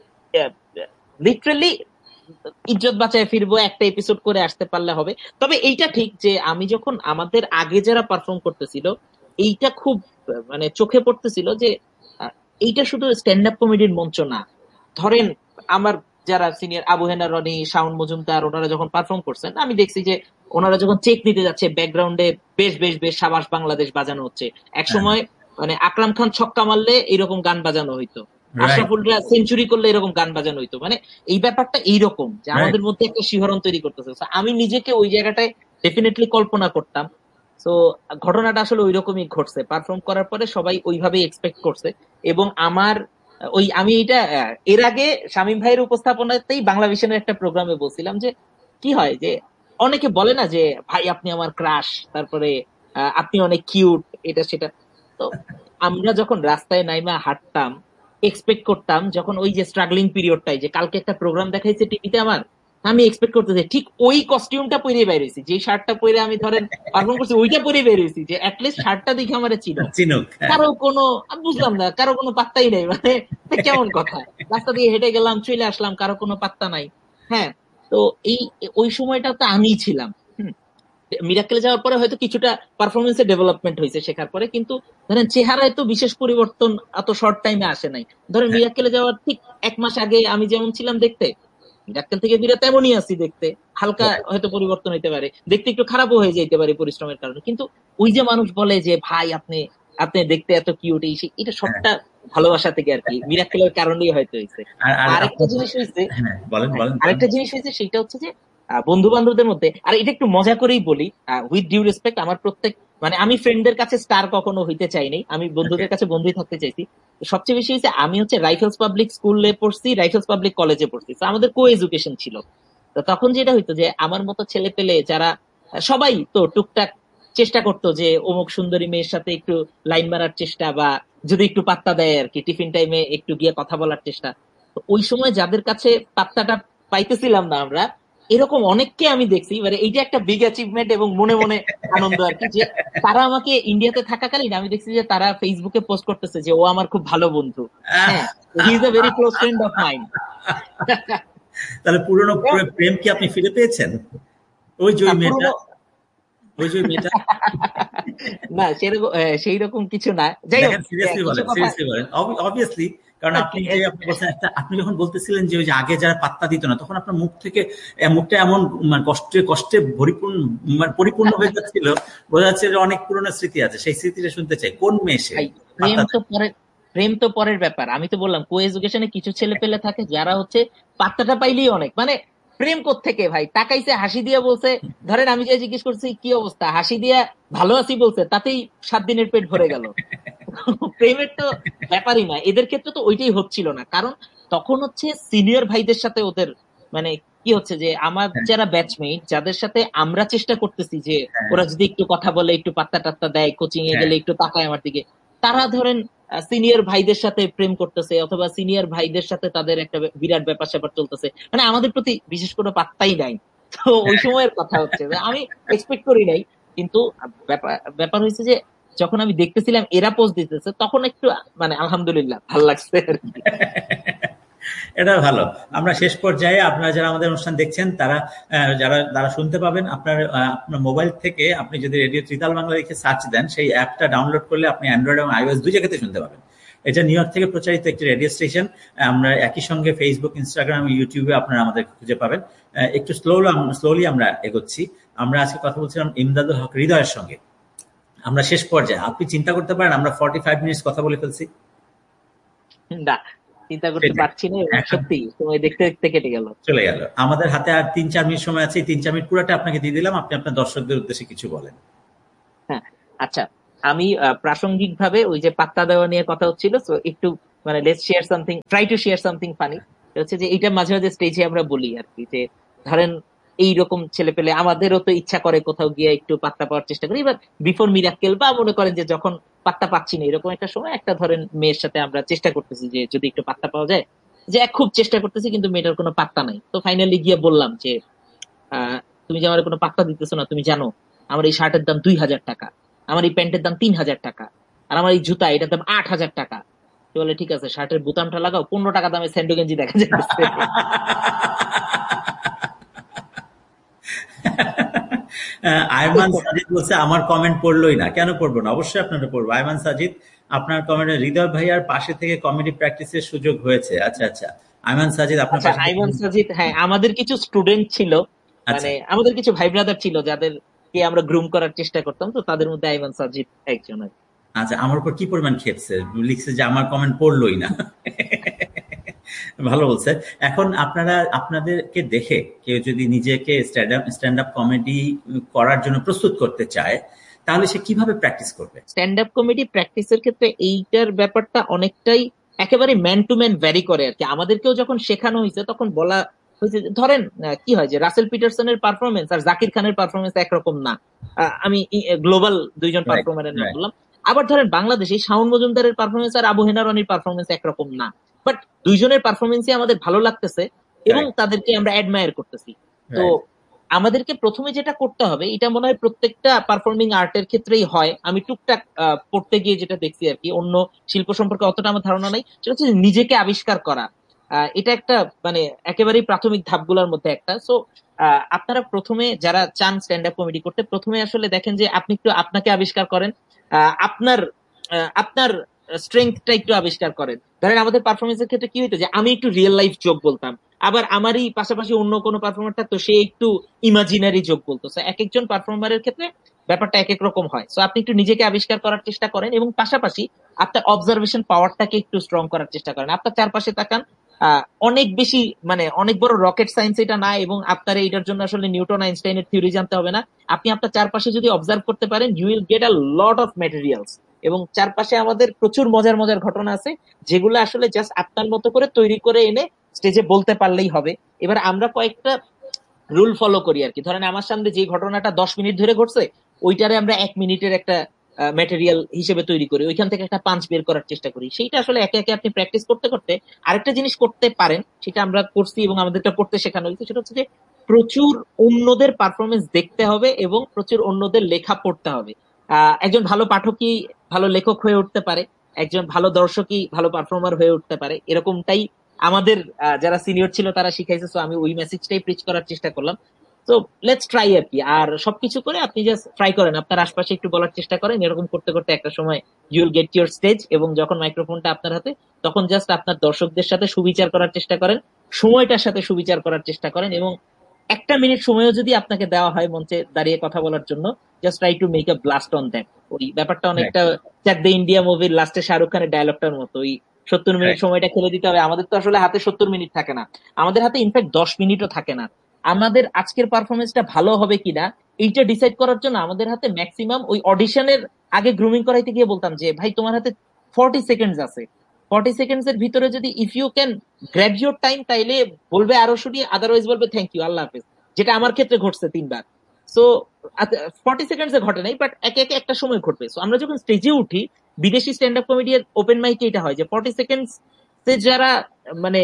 লিটারালি ইজ্জত বাঁচায় ফিরবো, একটা এপিসোড করে আসতে পারলে হবে। তবে এইটা ঠিক যে আমি যখন আমাদের আগে যারা পারফর্ম করতেছিল, এইটা খুব মানে চোখে পড়তেছিল যে এইটা শুধু স্ট্যান্ড আপ কমেডির মঞ্চ না। ধরেন আমার যারা সিনিয়র আবু হেনা রনি, শাওন মজুমদার, ওনারা যখন পারফর্ম করছেন, আমি দেখছি যে ওনারা যখন চেক নিতে যাচ্ছে, ব্যাকগ্রাউন্ডে বেশ বেশ বেশ সাবাস বাংলাদেশ বাজানো হচ্ছে। এক সময় মানে আকরাম খান ছক্কা মারলে এরকম গান বাজানো হইতো, আশরাফুলরা সেঞ্চুরি করলে এরকম গান বাজানো হইতো। মানে এই ব্যাপারটা এইরকম যে আমাদের মধ্যে একটা শিহরণ তৈরি করতেছে। আমি নিজেকে ওই জায়গাটায় ডেফিনেটলি কল্পনা করতাম। তো ঘটনাটা আসলে ওই রকমই ঘটছে, পারফর্ম করার পরে সবাই ওইভাবেই এক্সপেক্ট করছে। এবং আমার ওই আমি এটা এর আগে শামীম ভাইয়ের উপস্থাপনাতেই বাংলা ভিশনের একটা প্রোগ্রামে বলছিলাম যে কি হয় যে অনেকে বলে না যে ভাই আপনি আমার ক্রাশ, তারপরে আপনি অনেক কিউট, এটা সেটা। তো আমরা যখন রাস্তায় নাইমা হাঁটতাম, এক্সপেক্ট করতাম যখন ওই যে স্ট্রাগলিং পিরিয়ডটাই, যে কালকে একটা প্রোগ্রাম দেখাইছে টিভিতে আমার, আমি এক্সপেক্ট করতেছি ঠিক ওই কস্টিউমটা পরে বের হয়েছি, যে শার্টটা পরে আমি ধরেন পারফর্ম করছি, ওইটা পরে বের হয়েছি, যে অ্যাটলিস্ট শার্টটা দেখে আমার চিনো। কারো কোনো বুঝলাম না, কারো কোনো পাত্তাই নেই, মানে কেমন কথা, রাস্তা দিয়ে হেঁটে গেলাম, চলে আসলাম, কারো কোনো পাত্তা নাই। হ্যাঁ, তো এই ওই সময়টা তো আমিই ছিলাম। মিরাক্কেলে যাওয়ার পরে হয়তো কিছুটা পারফরমেন্সে ডেভেলপমেন্ট হয়েছে শেখার পরে, কিন্তু ধরেন চেহারায় তো বিশেষ পরিবর্তন এত শর্ট টাইমে আসে নাই। ধরেন মিরাক্কেলে যাওয়ার ঠিক এক মাস আগে আমি যেমন ছিলাম দেখতে, মিরাক্কেল থেকে বিরাট তেমনই আছি দেখতে, হালকা হয়তো পরিবর্তন হইতে পারে, দেখতে একটু খারাপও হয়ে যেতে পারে পরিশ্রমের কারণে, কিন্তু ওই যে মানুষ বলে যে ভাই আপনি আপনি দেখতে এত কিউট, এটা সবটা ভালোবাসা থেকে আর কি, মিরাক্কেলের কারণেই হয়তো হয়েছে। আরেকটা জিনিস হয়েছে আরেকটা জিনিস হয়েছে সেটা হচ্ছে যে বন্ধু বান্ধবদের মধ্যে, আর এটা একটু মজা করেই বলি, উইথ ডিউ রেসপেক্ট, আমার প্রত্যেক মানে আমি ফ্রেন্ডদের কাছে স্টার কখনো হইতে চাইনি, আমি বন্ধুদের কাছে বন্ধুই থাকতে চাইছি। সবচেয়ে বেশি হয়েছে আমি হচ্ছে রাইফেলস পাবলিক স্কুলে পড়ছি, রাইফেলস পাবলিক কলেজে পড়ছি, আমাদের কো এডুকেশন ছিল। তো তখন যেটা হইতো যে আমার মতো ছেলে পেলে যারা সবাই তো টুকটাক চেষ্টা করতো যে অমুক সুন্দরী মেয়ের সাথে একটু লাইন মারার চেষ্টা, বা যদি একটু পাত্তা দেয় আর কি, টিফিন টাইমে একটু গিয়ে কথা বলার চেষ্টা। তো ওই সময় যাদের কাছে পাত্তাটা পাইতেছিলাম না আমরা, এরকম অনেককে আমি দেখছি, মানে এইটা একটা বিগ অ্যাচিভমেন্ট এবং মনে মনে আনন্দ আর কি, যে তারা আমাকে ইন্ডিয়াতে থাকাকালীন আমি দেখছি যে তারা ফেসবুকে পোস্ট করতেছে যে ও আমার খুব ভালো বন্ধু, হ্যাঁ, he is a very close friend of mine. তাহলে পুরনো প্রেম কি আপনি ফিরে পেয়েছেন? ওই যে মেয়েটা, ওই যে মেয়েটা না, সেরকম সেই রকম কিছু না। যাই হোক, সিরিয়াসলি বলেন, সিরিয়াসলি বলেন, অবভিয়াসলি, কারণ আপনি যে আপনি বলছেন একটা, আপনি যখন বলতেছিলেন যে ওই যে আগে যারা পাত্তা দিত না, তখন আপনার মুখ থেকে মুখটা এমন মানে কষ্টে কষ্টে পরিপূর্ণ মানে পরিপূর্ণ হয়ে যাচ্ছিল, বোঝা যাচ্ছে যে অনেক পুরনো স্মৃতি আছে। সেই স্মৃতিটা শুনতে চাই। কোন মেয়ে সে? প্রেম তো পরে, প্রেম তো পরের ব্যাপার। আমি তো বললাম কো এডুকেশনে কিছু ছেলে পেলে থাকে যারা হচ্ছে পাত্তাটা পাইলেই অনেক, মানে প্রেম কোত্থেকে ভাই, তাকাইছে হাসি দিয়ে বলছে, ধরেন আমি যে জিজ্ঞেস করছি কি অবস্থা, হাসি দিয়া ভালো আছি বলছে, তাতেই সাত দিনের পেট ভরে গেল। প্রেমের তো ব্যাপারই না, এদের ক্ষেত্রে তো ওইটাই হচ্ছিল না, কারণ তখন হচ্ছে সিনিয়র ভাইদের সাথে ওদের মানে কি হচ্ছে যে আমার যারা ব্যাচমেট, যাদের সাথে আমরা চেষ্টা করতেছি যে ওরা যদি একটু কথা বলে, একটু পাত্তা টাত্তা দেয়, কোচিং এ গেলে একটু তাকায় আমার দিকে, তারা ধরেন সিনিয়র ভাইদের সাথে প্রেম করতেছে, অথবা সিনিয়র ভাইদের সাথে তাদের একটা বিরাট ব্যাপার স্যাপার চলতেছে, মানে আমাদের প্রতি বিশেষ কোনো পাত্তাই নাই। তো ওই সময়ের কথা হচ্ছে আমি এক্সপেক্ট করি নাই, কিন্তু ব্যাপার ব্যাপার হয়েছে যে যখন আমি দেখতেছিলাম এরা পোস্ট দিতেছে, তখন একটু মানে আলহামদুলিল্লাহ ভালো লাগছে। এটা ভালো। আমরা শেষ পর্যায়ে আপনারা যারা আমাদের অনুষ্ঠান দেখছেন, তারা যারা যারা শুনতে পাবেন, আপনার আপনার মোবাইল থেকে আপনি যদি রেডিও ত্রিতাল বাংলা লিখে সার্চ দেন, সেই অ্যাপটা ডাউনলোড করলে আপনি অ্যান্ড্রয়েড এবং আইওএস দুই জায়গাতে শুনতে পাবেন। এটা নিউ ইয়র্ক থেকে প্রচারিত একটি রেডিও স্টেশন। আমরা একই সঙ্গে ফেসবুক, ইনস্টাগ্রাম, ইউটিউবে আপনারা আমাদের খুঁজে পাবেন। একটু স্লোলি স্লোলি আমরা এগোচ্ছি। আমরা আজকে কথা বলছিলাম ইমদাদুল হক হৃদয়ের সঙ্গে। আমরা শেষ পর্যায়ে, আপনি চিন্তা করতে পারেন আমরা ফর্টি ফাইভ মিনিটস কথা বলে ফেলছি। না, চিন্তা করতে পারছি না, সত্যি সময় দেখতে দেখতে কেটে গেল, চলে গেল। আমাদের হাতে আর তিন চার মিনিট সময় আছে। তিন চার মিনিট পুরোটা আপনাকে দিয়ে দিলাম, আপনি আপনার দর্শকদের উদ্দেশ্যে কিছু বলেন। হ্যাঁ, আচ্ছা, আমি প্রাসঙ্গিক ভাবে ওই যে পাত্তা দেওয়া নিয়ে কথা হচ্ছিল, তো একটু মানে let's share something, try to share something funny. হচ্ছে যে এটা মাঝে মাঝে স্টেজে আমরা বলি আর কি, যে ধরেন এইরকম ছেলে পেলে আমাদেরও তো ইচ্ছা করে কোথাও গিয়ে একটু পাত্তা পাওয়ার চেষ্টা করি। এবার বিফোর মিরাক্কেল বা মনে করেন যে যখন পাত্তা পাচ্ছি না এরকম একটা সময়, একটা ধরেন মেয়ের সাথে আমরা চেষ্টা করতেছি যে যদি একটু পাত্তা পাওয়া যায়, যে খুব চেষ্টা করতেছি কিন্তু মেয়েটার কোনো পাত্তা নাই। তো ফাইনালি গিয়ে বললাম যে আহ তুমি যে আমার কোনো পাত্তা দিতেছো না, তুমি জানো আমার এই শার্টের দাম দুই হাজার টাকা, আমার এই প্যান্টের দাম তিন হাজার টাকা, আর আমার এই জুতা এটার দাম আট হাজার টাকা। বলে ঠিক আছে, শার্টের বোতামটা লাগাও, পনেরো টাকা দামে স্যান্ডো গেঞ্জি দেখা যাচ্ছে। আয়মান সাজিদ বলছে আমার কমেন্ট পড়লোই না। কেন পড়বো না, অবশ্যই আপনারা পড়বো। আয়মান সাজিদ, আপনার কমেন্টে হৃদয় ভাইয়ার পাশে থেকে কমেডি প্র্যাকটিসের সুযোগ হয়েছে। আচ্ছা আচ্ছা, আয়মান সাজিদ আপনার পাশে। আয়মান সাজিদ, হ্যাঁ, আমাদের কিছু স্টুডেন্ট ছিল, মানে আমাদের কিছু ভাই ব্রাদার ছিল যাদেরকে আমরা গ্রুম করার চেষ্টা করতাম, তো তাদের মধ্যে আয়মান সাজিদ একজন। আচ্ছা, আমার উপর কি পরিমাণ খেপছে, লিখছে যে আমার কমেন্ট পড়লোই না। ভালো বলছে। এখন আপনারা, আপনাদেরকে দেখে কেউ যদি নিজেকে স্ট্যান্ড আপ কমেডি করার জন্য প্রস্তুত করতে চায়, তাহলে সে কিভাবে প্র্যাকটিস করবে? স্ট্যান্ড আপ কমেডি প্র্যাকটিসের ক্ষেত্রে এইটার ব্যাপারটা অনেকটাই একেবারে ম্যান টু ম্যান ভ্যারি করে আর কি। আমাদেরকেও যখন শেখানো হয়েছে তখন বলা হয়েছে, ধরেন কি হয় যে রাসেল পিটারসনের পারফরমেন্স আর জাকির খানের পারফরমেন্স একরকম না। আমি গ্লোবাল দুইজন পারফর্মারের নাম বললাম। আবার ধরেন বাংলাদেশে শাওন মজুমদারের পারফরমেন্স আর আবু হেনা রনির পারফরমেন্স একরকম না, বাট দুইজনের পারফরমেন্সই আমাদের ভালো লাগতেছে এবং তাদেরকে আমরা অ্যাডমায়ার করতেছি। তো আমাদেরকে প্রথমে যেটা করতে হবে, এটা মনে হয় প্রত্যেকটা পারফর্মিং আর্টের ক্ষেত্রেই হয়, আমি টুকটাক পড়তে গিয়ে যেটা দেখছি আর কি, অন্য শিল্প সম্পর্কে অতটা আমার ধারণা নাই, সেটা হচ্ছে নিজেকে আবিষ্কার করা। এটা একটা মানে একেবারেই প্রাথমিক ধাপগুলোর মধ্যে একটা। সো আপনারা প্রথমে যারা চান স্ট্যান্ড আপ কমেডি করতে, প্রথমে আসলে দেখেন যে আপনি একটু আপনাকে আবিষ্কার করেন, আপনার আপনার স্ট্রেংথটা একটু আবিষ্কার করেন। ধরেন আমাদের পারফরমেন্সের ক্ষেত্রে কি হইতো যে আমি একটু রিয়েল লাইফ জোক বলতাম, আবার আমারই পাশাপাশি অন্য কোনো পারফর্মার থাকতো সে একটু ইমাজিনারি জোক বলতো। এক একজন পারফর্মারের ক্ষেত্রে ব্যাপারটা এক এক রকম হয়। সো আপনি একটু নিজেকে আবিষ্কার করার চেষ্টা করেন এবং পাশাপাশি আপনার অবজারভেশন পাওয়ারটাকে একটু স্ট্রং করার চেষ্টা করেন। আপনার চারপাশে তাকান, আহ অনেক বেশি মানে অনেক বড় রকেট সায়েন্স এটা না, এবং আপনার এইটার জন্য আসলে নিউটন আইনস্টাইনের থিওরি জানতে হবে না। আপনি আপনার চারপাশে যদি অবজার্ভ করতে পারেন, you will get a lot of materials. এবং চারপাশে আমাদের প্রচুর মজার মজার ঘটনা আছে যেগুলো আসলে জাস্ট আপনার মতো করে তৈরি করে এনে স্টেজে বলতে পারলেই হবে। এবার আমরা কয়েকটা রুল ফলো করি আর কি। ধরেন আমার সামনে যে ঘটনাটা দশ মিনিট ধরে ঘটছে, ওইটারে আমরা এক মিনিটের একটা ম্যাটেরিয়াল হিসেবে তৈরি করি, ওইখান থেকে একটা পাঞ্চ বের করার চেষ্টা করি। সেইটা আসলে একে একে আপনি প্র্যাকটিস করতে করতে আরেকটা জিনিস করতে পারেন, সেটা আমরা করছি এবং আমাদেরটা করতে শেখানো হয়েছে, সেটা হচ্ছে যে প্রচুর অন্যদের পারফরমেন্স দেখতে হবে এবং প্রচুর অন্যদের লেখা পড়তে হবে। আহ একজন ভালো পাঠকই ভালো লেখক হয়ে উঠতে পারে, একজন ভালো দর্শকই ভালো পারফর্মার হয়ে উঠতে পারে, এরকমটাই আমাদের যারা সিনিয়র ছিল তারা শিখাইছে। সো আমি ওই মেসেজটাই প্রিচ করার চেষ্টা করলাম। তো লেটস ট্রাই আর কি। আর সবকিছু করে আপনি জাস্ট ট্রাই করেন, আপনার আশপাশে একটু বলার চেষ্টা করেন, এরকম করতে করতে একটা সময় you will get your stage. এবং যখন মাইক্রোফোনটা আপনার হাতে, তখন জাস্ট আপনার দর্শকদের সাথে সুবিচার করার চেষ্টা করেন, সময়টার সাথে সুবিচার করার চেষ্টা করেন, এবং একটা মিনিট সময়ও যদি আপনাকে দেওয়া হয় মঞ্চে দাঁড়িয়ে কথা বলার জন্য, just try to make a blast on that. ওই ব্যাপারটা অনেকটা চ্যাক দ্য ইন্ডিয়া মুভির লাস্টে শাহরুখ খানের ডায়লগটার মতো, ওই সত্তর মিনিট সময়টা খেলে দিতে হবে। আমাদের তো আসলে হাতে সত্তর মিনিট থাকে না, আমাদের হাতে ইনফ্যাক্ট দশ মিনিটও থাকে না। আমাদের আজকের পারফরমেন্সটা ভালো হবে কিনা এইটা ডিসাইড করার জন্য আমাদের হাতে ম্যাক্সিমাম ওই অডিশনের আগে গ্রুমিং করাইতে গিয়ে বলতাম যে ভাই তোমার হাতে ফর্টি সেকেন্ডস আছে, ফর্টি সেকেন্ডস এর ভিতরে যদি if you can grab your time, তাইলে বলবে আরো শুনি, আদারওয়াইজ বলবে থ্যাংক ইউ, আল্লাহ হাফেজ। যেটা আমার ক্ষেত্রে ঘটছে তিনবার। সো ফর্টি সেকেন্ডস এ ঘটে নাই, বাট একে একে একটা সময় ঘটবে। সো আমরা যখন স্টেজে উঠি, বিদেশি স্ট্যান্ড আপ কমেডির ওপেন মাইকে এটা হয় যে ফর্টি সেকেন্ডস যারা মানে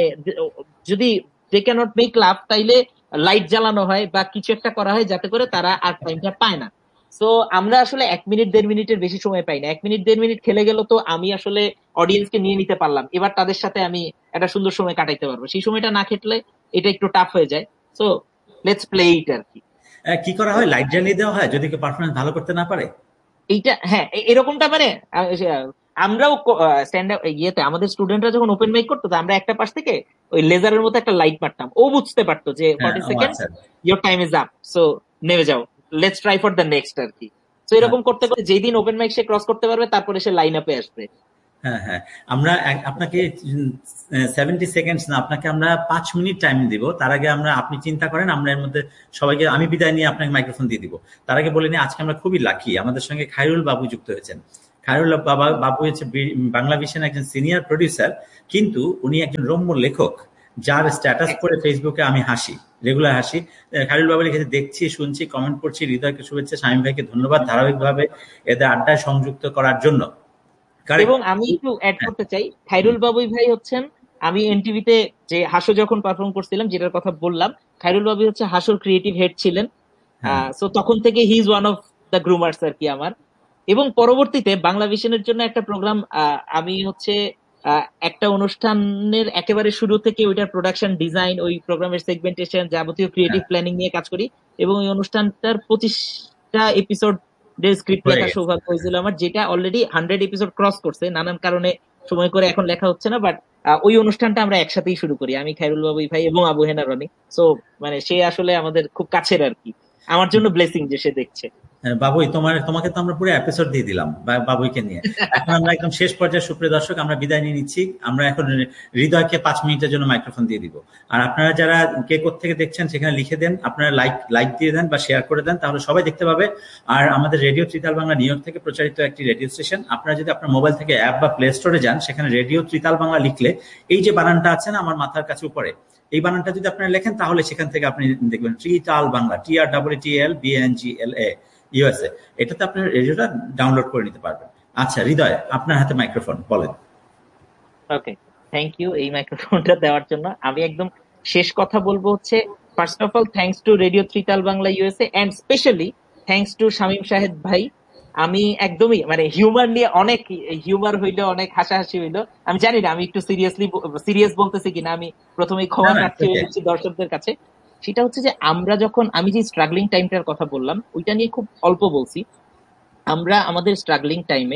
যদি দে ক্যানট মেক লাভ, তাইলে লাইট জ্বালানো হয় বা কিছু একটা করা হয় যাতে করে তারা আর টাইমটা পায় না। সো আমরা আসলে এক মিনিট দেড় মিনিটের বেশি সময় পাই না। এক মিনিট দেড় মিনিট খেলে গেল তো আমি আসলে অডিয়েন্সকে নিয়ে নিতে পারলাম, এবার তাদের সাথে আমি একটা সুন্দর সময় কাটাইতে পারবো। সেই সময়টা না খেটলে এটা একটু টাফ হয়ে যায়। সো লেটস প্লে ইট আর কি। কি করা হয়, লাইট জ্বালিয়ে দেওয়া হয় যদি কেউ পারফরমেন্স ভালো করতে না পারে? এইটা হ্যাঁ, এরকমটা মানে আমরাও স্ট্যান্ড ইয়েতে আমাদের স্টুডেন্টরা যখন ওপেন মাইক করতো, তো আমরা একটা পাশ থেকে ওই লেজারের মতো একটা লাইট মারতাম, ও বুঝতে পারতো যে হ্যাঁ, ফর্টি ও সেকেন্ড আচ্ছা। Your time is up, so নেমে যাও, let's try for the next আর কি। তো এরকম করতে করতে যেই দিন ওপেন মাইক সে ক্রস করতে পারবে, তারপরে সে লাইন আপে আসবে। হ্যাঁ হ্যাঁ, আমরা এক- আপনাকে সেভেন্টি সেকেন্ডস না, আপনাকে আমরা পাঁচ মিনিট টাইম দিব। তার আগে আমরা, আপনি চিন্তা করেন, আমরা এর মধ্যে সবাইকে, আমি বিদায় নিয়ে আপনাকে মাইক্রোফোন দিয়ে দিব। তার আগে বলে নিই, আজকে আমরা খুবই লাকি, আমাদের সঙ্গে খায়রুল বাবু যুক্ত হয়েছেন। খায়রুল বাবা বাবু হচ্ছে বি- বাংলা ভিশন একজন সিনিয়র প্রডিউসার, কিন্তু উনি একজন রম্য লেখক, যার স্ট্যাটাস পড়ে ফেসবুকে আমি হাসি, রেগুলার হাসি। আহ, খায়রুল বাবু লিখেছে, দেখছি, শুনছি, কমেন্ট করছি, হৃদয়কে শুভেচ্ছা, শামীম ভাইকে ধন্যবাদ ধারাবাহিকভাবে এদের আড্ডায় সংযুক্ত করার জন্য। এবং কারেক্ট। আমি একটু অ্যাড করতে চাই, খায়রুল বাবুই ভাই হচ্ছেন, আমি এনটিভিতে যে হাসো যখন পারফর্ম করছিলাম, যেটার কথা বললাম, খায়রুল বাবু হচ্ছে হাসোর ক্রিয়েটিভ হেড ছিলেন। হ্যাঁ সো তখন থেকে he is one of the গ্রুমার্স আর কি আমার। এবং পরবর্তীতে বাংলা ভিশনের জন্য একটা প্রোগ্রাম, আমি হচ্ছে আহ, একটা অনুষ্ঠানের একেবারে শুরু থেকে ওইটার প্রোডাকশন ডিজাইন, ওই প্রোগ্রামের সেগমেন্টেশন, যাবতীয় ক্রিয়েটিভ হ্যাঁ, প্ল্যানিং নিয়ে কাজ করি। এবং ওই অনুষ্ঠানটার পঁচিশটা এপিসোড স্ক্রিপ্ট হয়ে লেখার গেছে। সৌভাগ্য হয়েছিল আমার, যেটা অলরেডি হান্ড্রেড এপিসোড ক্রস করছে, নানান কারণে সময় করে এখন লেখা হচ্ছে না। বাট ওই অনুষ্ঠানটা আমরা একসাথেই শুরু করি, আমি, খায়রুল বাবুই ভাই এবং আবু হেনা রনি। সো মানে সে আসলে আমাদের খুব কাছের আর কি, আমার জন্য ব্লেসিং যে সে দেখছে। হ্যাঁ, বাবুই, তোমার তোমাকে তো আমরা পুরো এপিসোড দিয়ে দিলাম বা- বাবুইকে নিয়ে। এখন আমরা একদম শেষ পর্যায়ে, সুপ্রিয় দর্শক, আমরা বিদায় নিয়ে নিচ্ছি। আমরা এখন হৃদয়কে পাঁচ মিনিটের জন্য মাইক্রোফোন দিয়ে দিব। আর আপনারা যারা কে থেকে দেখছেন সেখানে লিখে দেন, আপনারা লাইক লাইক দিয়ে দেন বা শেয়ার করে দেন, তাহলে সবাই দেখতে পাবে। আর আমাদের radio tritaal Bangla new York থেকে প্রচারিত একটি রেডিও স্টেশন। আপনারা যদি আপনার মোবাইল থেকে অ্যাপ বা প্লে স্টোরে যান, সেখানে রেডিও ত্রিতাল বাংলা লিখলে এই যে বানানটা আছে না আমার মাথার কাছে উপরে, এই বানানটা যদি আপনারা লেখেন, তাহলে সেখান থেকে আপনি দেখবেন ত্রিতাল বাংলা, টি আর double T L B N G এল এ ইউএসএ, এটাতে আপনার রেডিওটা ডাউনলোড করে নিতে পারবেন। আচ্ছা হৃদয়, আপনার হাতে মাইক্রোফোন, বলেন। ওকে, থ্যাংক ইউ এই মাইক্রোফোনটা দেওয়ার জন্য। আমি একদম শেষ কথা বলবো হচ্ছে, first of all thanks to radio tritaal Bangla USA, and specially thanks to Shamim Shahed ভাই। আমি একদমই মানে হিউমার নিয়ে অনেক, হিউমার হইলো, অনেক হাসাহাসি হইলো। আমি জানি না আমি একটু সিরিয়াসলি সিরিয়াস বলতেছি কিনা, আমি প্রথমেই না ক্ষমা না, প্রার্থী হয়ে নিচ্ছি দর্শকদের কাছে। সেটা হচ্ছে যে আমরা যখন, আমি যে স্ট্রাগলিং টাইমটার কথা বললাম, ওইটা নিয়ে খুব অল্প বলছি। আমরা আমাদের স্ট্রাগলিং টাইমে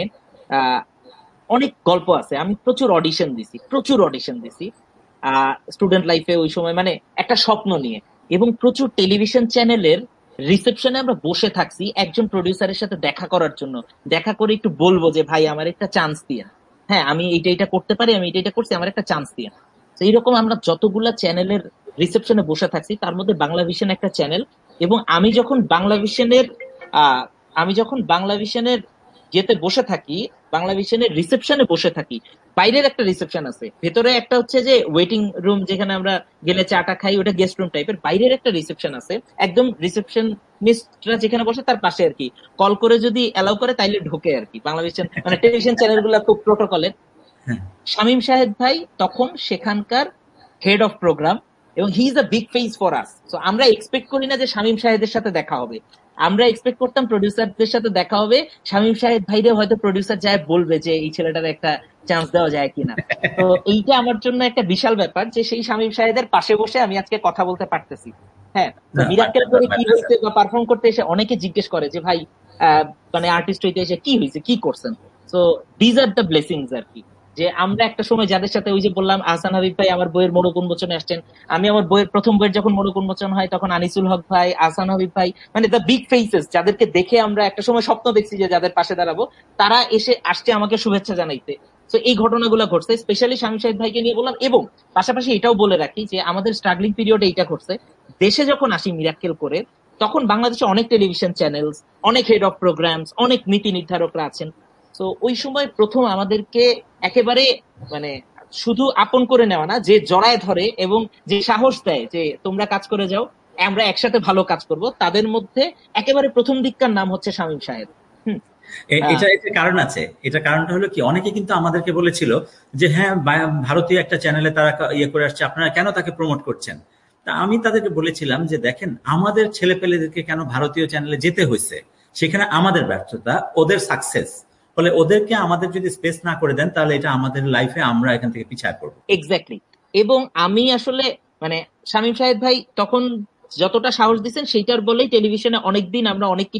অনেক গল্প আছে, আমি প্রচুর অডিশন দিছি, প্রচুর অডিশন দিছি স্টুডেন্ট লাইফে ওই সময়, মানে একটা স্বপ্ন নিয়ে। এবং প্রচুর টেলিভিশন চ্যানেলের রিসেপশনে আমরা বসে থাকছি একজন প্রডিউসারের সাথে দেখা করার জন্য, দেখা করে একটু বলবো যে ভাই আমার একটা চান্স দিয়ে, হ্যাঁ আমি এইটা এটা করতে পারি, আমি এটা এটা করছি, আমার একটা চান্স দিয়ে। তো এইরকম আমরা যতগুলা চ্যানেলের রিসেপশনে বসে থাকছি, তার মধ্যে বাংলা ভিশন একটা চ্যানেল। এবং আমি যখন বাংলা ভিশনের আহ আমি যখন বাংলা ভিশনের যেতে বসে থাকি, বাংলা ভিশনের রিসেপশনে বসে থাকি, বাইরের একটা রিসেপশন আছে, ভেতরে একটা হচ্ছে যে ওয়েটিং রুম, যেখানে আমরা গেলে চাটা খাই, ওটা গেস্ট রুম টাইপের, বাইরের একটা রিসেপশন আছে, একদম রিসেপশনিস্টরা যেখানে বসে তার পাশে আর কি, কল করে যদি অ্যালাউ করে তাইলে ঢোকে আর কি। বাংলা ভিশন মানে টেলিভিশন চ্যানেল গুলা খুব প্রোটোকলের। হ্যাঁ, শামীম শাহেদ ভাই তখন সেখানকার হেড অফ প্রোগ্রাম, এবং he is a big face for us. So আমরা এক্সপেক্ট করি না যে শামীম শাহেদের সাথে দেখা হবে, আমরা এক্সপেক্ট করতাম প্রডিউসারদের সাথে দেখা হবে। শামীম শাহেদ ভাইরে হয়তো প্রডিউসার যায় বলবে যে এই ছেলেটার একটা চান্স দেওয়া যায় কিনা। তো এইটা আমার জন্য একটা বিশাল ব্যাপার যে সেই শামীম শাহেদের পাশে বসে আমি আজকে কথা বলতে পারতেছি। হ্যাঁ, তো না মিরাক্কেল পারতেন, করে কি পারতেন স্যার। হয়েছে বা পারফর্ম করতে এসে অনেকে জিজ্ঞেস করে যে ভাই আহ, মানে আর্টিস্ট হইতে এসে কি হয়েছে, কি করছেন। So these are the blessings আর কি, যে আমরা একটা সময় যাদের সাথে, ওই যে বললাম আহসান হাবিব ভাই আমার বইয়ের মোড়ক উন্মোচনে আসছেন, আমি আমার বইয়ের প্রথম বইয়ের যখন মোড়ক উন্মোচন হয় তখন আনিসুল হক ভাই, আহসান হাবিব ভাই, মানে দ্য বিগ ফেসেস, যাদেরকে দেখে আমরা একটা সময় স্বপ্ন দেখছি যে যাদের পাশে দাঁড়াবো, তারা এসে আসছে আমাকে শুভেচ্ছা জানাইতে। তো এই ঘটনাগুলো ঘটছে, স্পেশালি শামীম শাহেদ ভাইকে নিয়ে বললাম। এবং পাশাপাশি এটাও বলে রাখি যে আমাদের স্ট্রাগলিং পিরিয়ডে এইটা ঘটছে, দেশে যখন আসি মিরাক্কেল করে, তখন বাংলাদেশে অনেক টেলিভিশন চ্যানেলস, অনেক হেড অফ প্রোগ্রামস, অনেক নীতি নির্ধারকরা আছেন। তো ওই সময় প্রথম আমাদেরকে একেবারে মানে শুধু আপন করে নেওয়া না, যে জড়ায় ধরে এবং যে সাহস দেয় যে তোমরা কাজ করে যাও, আমরা একসাথে ভালো কাজ করব, তাদের মধ্যে একেবারে প্রথম দিককার নাম হচ্ছে শামীম শাহেদ। হুম। এ- আহ, এটা এটা কারণ আছে। এটা কারণটা হলো কি, অনেকে কিন্তু আমাদেরকে বলেছিল যে হ্যাঁ, বা- ভারতীয় একটা চ্যানেলে তারা কা- ইয়ে করে আসছে, আপনারা কেন তাকে প্রমোট করছেন। তা আমি তাদেরকে বলেছিলাম যে দেখেন, আমাদের ছেলে পেলেদেরকে কেন ভারতীয় চ্যানেলে যেতে হয়েছে, সেখানে আমাদের ব্যর্থতা, ওদের সাকসেস। ফলে ওদেরকে আমাদের যদি স্পেস না করে দেন, তাহলে এটা আমাদের লাইফে আমরা এখান থেকে পিছায় পড়বো। এক্স্যাক্টলি। এবং আমি আসলে মানে শামীম শাহেদ ভাই তখন যতটা সাহস দিচ্ছেন সেইটার বলেই টেলিভিশনে অনেকদিন আমরা অনেক কিছু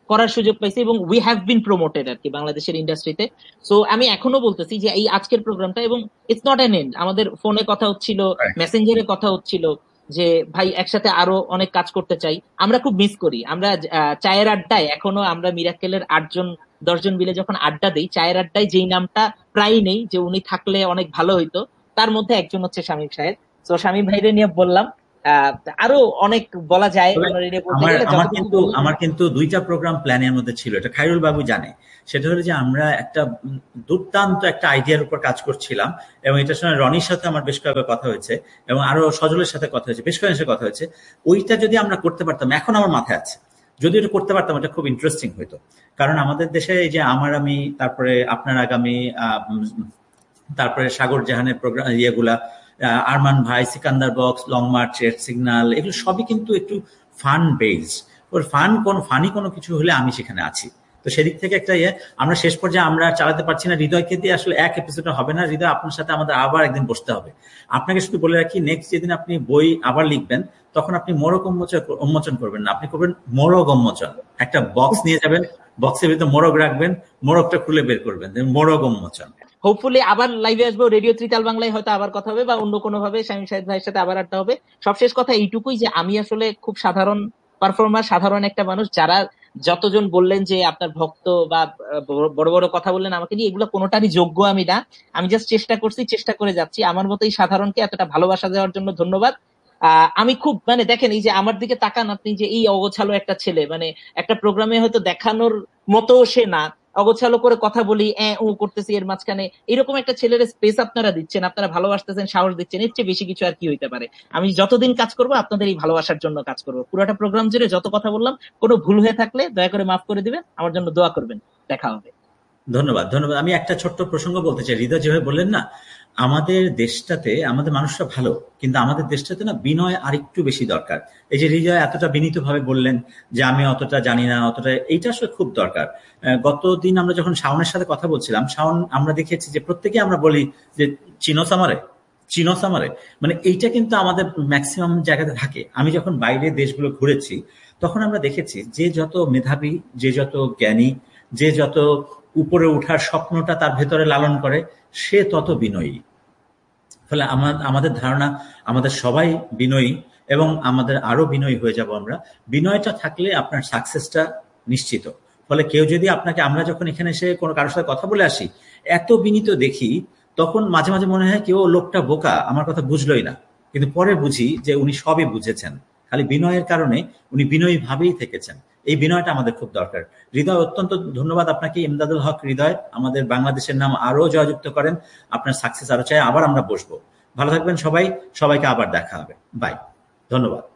করার সুযোগ পাইছি এবং উই হ্যাভ বিন প্রমোটেড আর কি বাংলাদেশের ইন্ডাস্ট্রিতে। সো আমি এখনো বলতেছি যে এই আজকের প্রোগ্রামটা, এবং ইটস নট অ্যান এন্ড, আমাদের ফোনে কথা হচ্ছিল, মেসেঞ্জারে কথা হচ্ছিল যে ভাই একসাথে আরো অনেক কাজ করতে চাই। আমরা খুব মিস করি, আমরা চায়ের আড্ডায় এখনো আমরা মিরাক্কেলের আটজন দশজন মিলে যখন আড্ডা দিই, চায়ের আড্ডায় যেই নামটা প্রায় নেই যে উনি থাকলে অনেক ভালো হইতো, তার মধ্যে একজন হচ্ছে শামীম সাহেব। তো শামীম ভাইরে নিয়ে বললাম, আহ আরো অনেক বলা যায়। আমার আমার কিন্তু আমার কিন্তু দুইটা প্রোগ্রাম প্ল্যানের মধ্যে ছিল, এটা খায়রুল বাবু জানে। সেটা হলো যে আমরা একটা দুর্দান্ত একটা আইডিয়ার উপর কাজ করছিলাম, এবং এটার সময় রনির সাথে আমার বেশ কয়েকবার কথা হয়েছে, এবং আরো সজলের সাথে কথা হয়েছে, বেশ কয়েকের সাথে কথা হয়েছে। ওইটা যদি আমরা করতে পারতাম, এখন আমার মাথায় আছে, যদি এটা করতে পারতাম এটা খুব ইন্টারেস্টিং হইতো। কারণ আমাদের দেশে এই যে আমার আমি, তারপরে আপনার আগামী, তারপরে সাগর জাহানের প্রোগ্রাম ইয়েগুলা, আরমান ভাই, Sikandar box, long March, red signal, এগুলো সবই কিন্তু একটু ফান বেসড। ওর ফান কোন ফানি কোনো কিছু হলে আমি সেখানে আছি। তো সেদিক থেকে একটা ইয়ে আমরা শেষ পর্যায়ে আমরা চালাতে পারছি না। হৃদয়কে দিয়ে আসলে এক এপিসোড হবে না। হৃদয়, আপনার সাথে আমাদের আবার একদিন বসতে হবে। আপনাকে শুধু বলে রাখি, নেক্সট যেদিন আপনি বই আবার লিখবেন, তখন আপনি মোরগ উন্মোচন উন্মোচন করবেন না, আপনি করবেন মোরগ উন্মোচন। একটা বক্স নিয়ে যাবেন, বক্সের ভিতরে মোরগ রাখবেন, মোরগটা খুলে বের করবেন, মোরগ উন্মোচন। হোপফুলি আবার লাইভে আসবো, রেডিও ত্রিতাল বাংলায় হয়তো আবার কথা হবে, বা অন্য কোনো ভাবে শামীম সাহেব ভাইয়ের সাথে আবার আড্ডা হবে। সবশেষ কথা এইটুকুই যে আমি আসলে খুব সাধারণ পারফর্মার, সাধারণ একটা মানুষ। যারা যতজন বললেন যে আপনার ভক্ত বা বড় বড় কথা বললেন আমাকে নিয়ে, এগুলো কোনোটারই যোগ্য আমি না। আমি জাস্ট চেষ্টা করছি, চেষ্টা করে যাচ্ছি। আমার মতো এই সাধারণকে এতটা ভালোবাসা দেওয়ার জন্য ধন্যবাদ। আহ আমি খুব মানে দেখেন, এই যে আমার দিকে তাকান আপনি, যে এই অগোছালো একটা ছেলে, মানে একটা প্রোগ্রামে হয়তো দেখানোর মতো সে না, অগোছালো করে কথা বলি, এ ও করতেছি এর মাঝখানে, এরকম একটা ছেলের স্পেস আপনারা দিচ্ছেন, আপনারা ভালোবাসতেছেন, সাহস দিচ্ছেন, এর চেয়ে বেশি কিছু আর কি হইতে পারে। আমি যতদিন কাজ করবো আপনাদের এই ভালোবাসার জন্য কাজ করবো। পুরোটা প্রোগ্রাম জুড়ে যত কথা বললাম, কোনো ভুল হয়ে থাকলে দয়া করে মাফ করে দিবেন, আমার জন্য দোয়া করবেন। দেখা হবে। ধন্যবাদ, ধন্যবাদ। আমি একটা ছোট্ট প্রসঙ্গ বলতে চাই। হৃদয় যেভাবে বললেন না, আমাদের দেশটাতে আমাদের মানুষরা ভালো, কিন্তু আমাদের দেশটাতে না বিনয় আরেকটু বেশি দরকার। এই যে হৃদয় এতটা বিনীত ভাবে বললেন যে আমি অতটা জানি না, অতটা, এইটা আসলে খুব দরকার। গতদিন আমরা যখন শাওনের সাথে কথা বলছিলাম, শাওন, আমরা দেখেছি যে প্রত্যেকে আমরা বলি যে চিনোস আমারে, চিনোস আমারে, মানে এইটা কিন্তু আমাদের ম্যাক্সিমাম জায়গাতে থাকে। আমি যখন বাইরে দেশগুলো ঘুরেছি, তখন আমরা দেখেছি যে যত মেধাবী, যে যত জ্ঞানী, যে যত উপরে উঠার স্বপ্নটা তার ভেতরে লালন করে, সে তত বিনয়ী। ফলে আমাদের ধারণা আমাদের সবাই বিনয়ী, এবং আমাদের আরো বিনয়ী হয়ে যাব আমরা। বিনয়টা থাকলে আপনার সাকসেসটা নিশ্চিত। ফলে কেউ যদি আপনাকে, আমরা যখন এখানে এসে কোনো কারোর সাথে কথা বলে আসি, এত বিনীত দেখি, তখন মাঝে মাঝে মনে হয় কেউ লোকটা বোকা, আমার কথা বুঝলোই না। কিন্তু পরে বুঝি যে উনি সবই বুঝেছেন, খালি বিনয়ের কারণে উনি বিনয়ী ভাবেই থেকেছেন। এই বিনয়টা আমাদের খুব দরকার। হৃদয়, অত্যন্ত ধন্যবাদ আপনাকে। ইমদাদুল হক হৃদয়, আমাদের বাংলাদেশের নাম আরো জয়যুক্ত করেন। আপনার সাকসেস আরো চাই। আবার আমরা বসবো। ভালো থাকবেন সবাই, সবাইকে আবার দেখা হবে। বাই, ধন্যবাদ।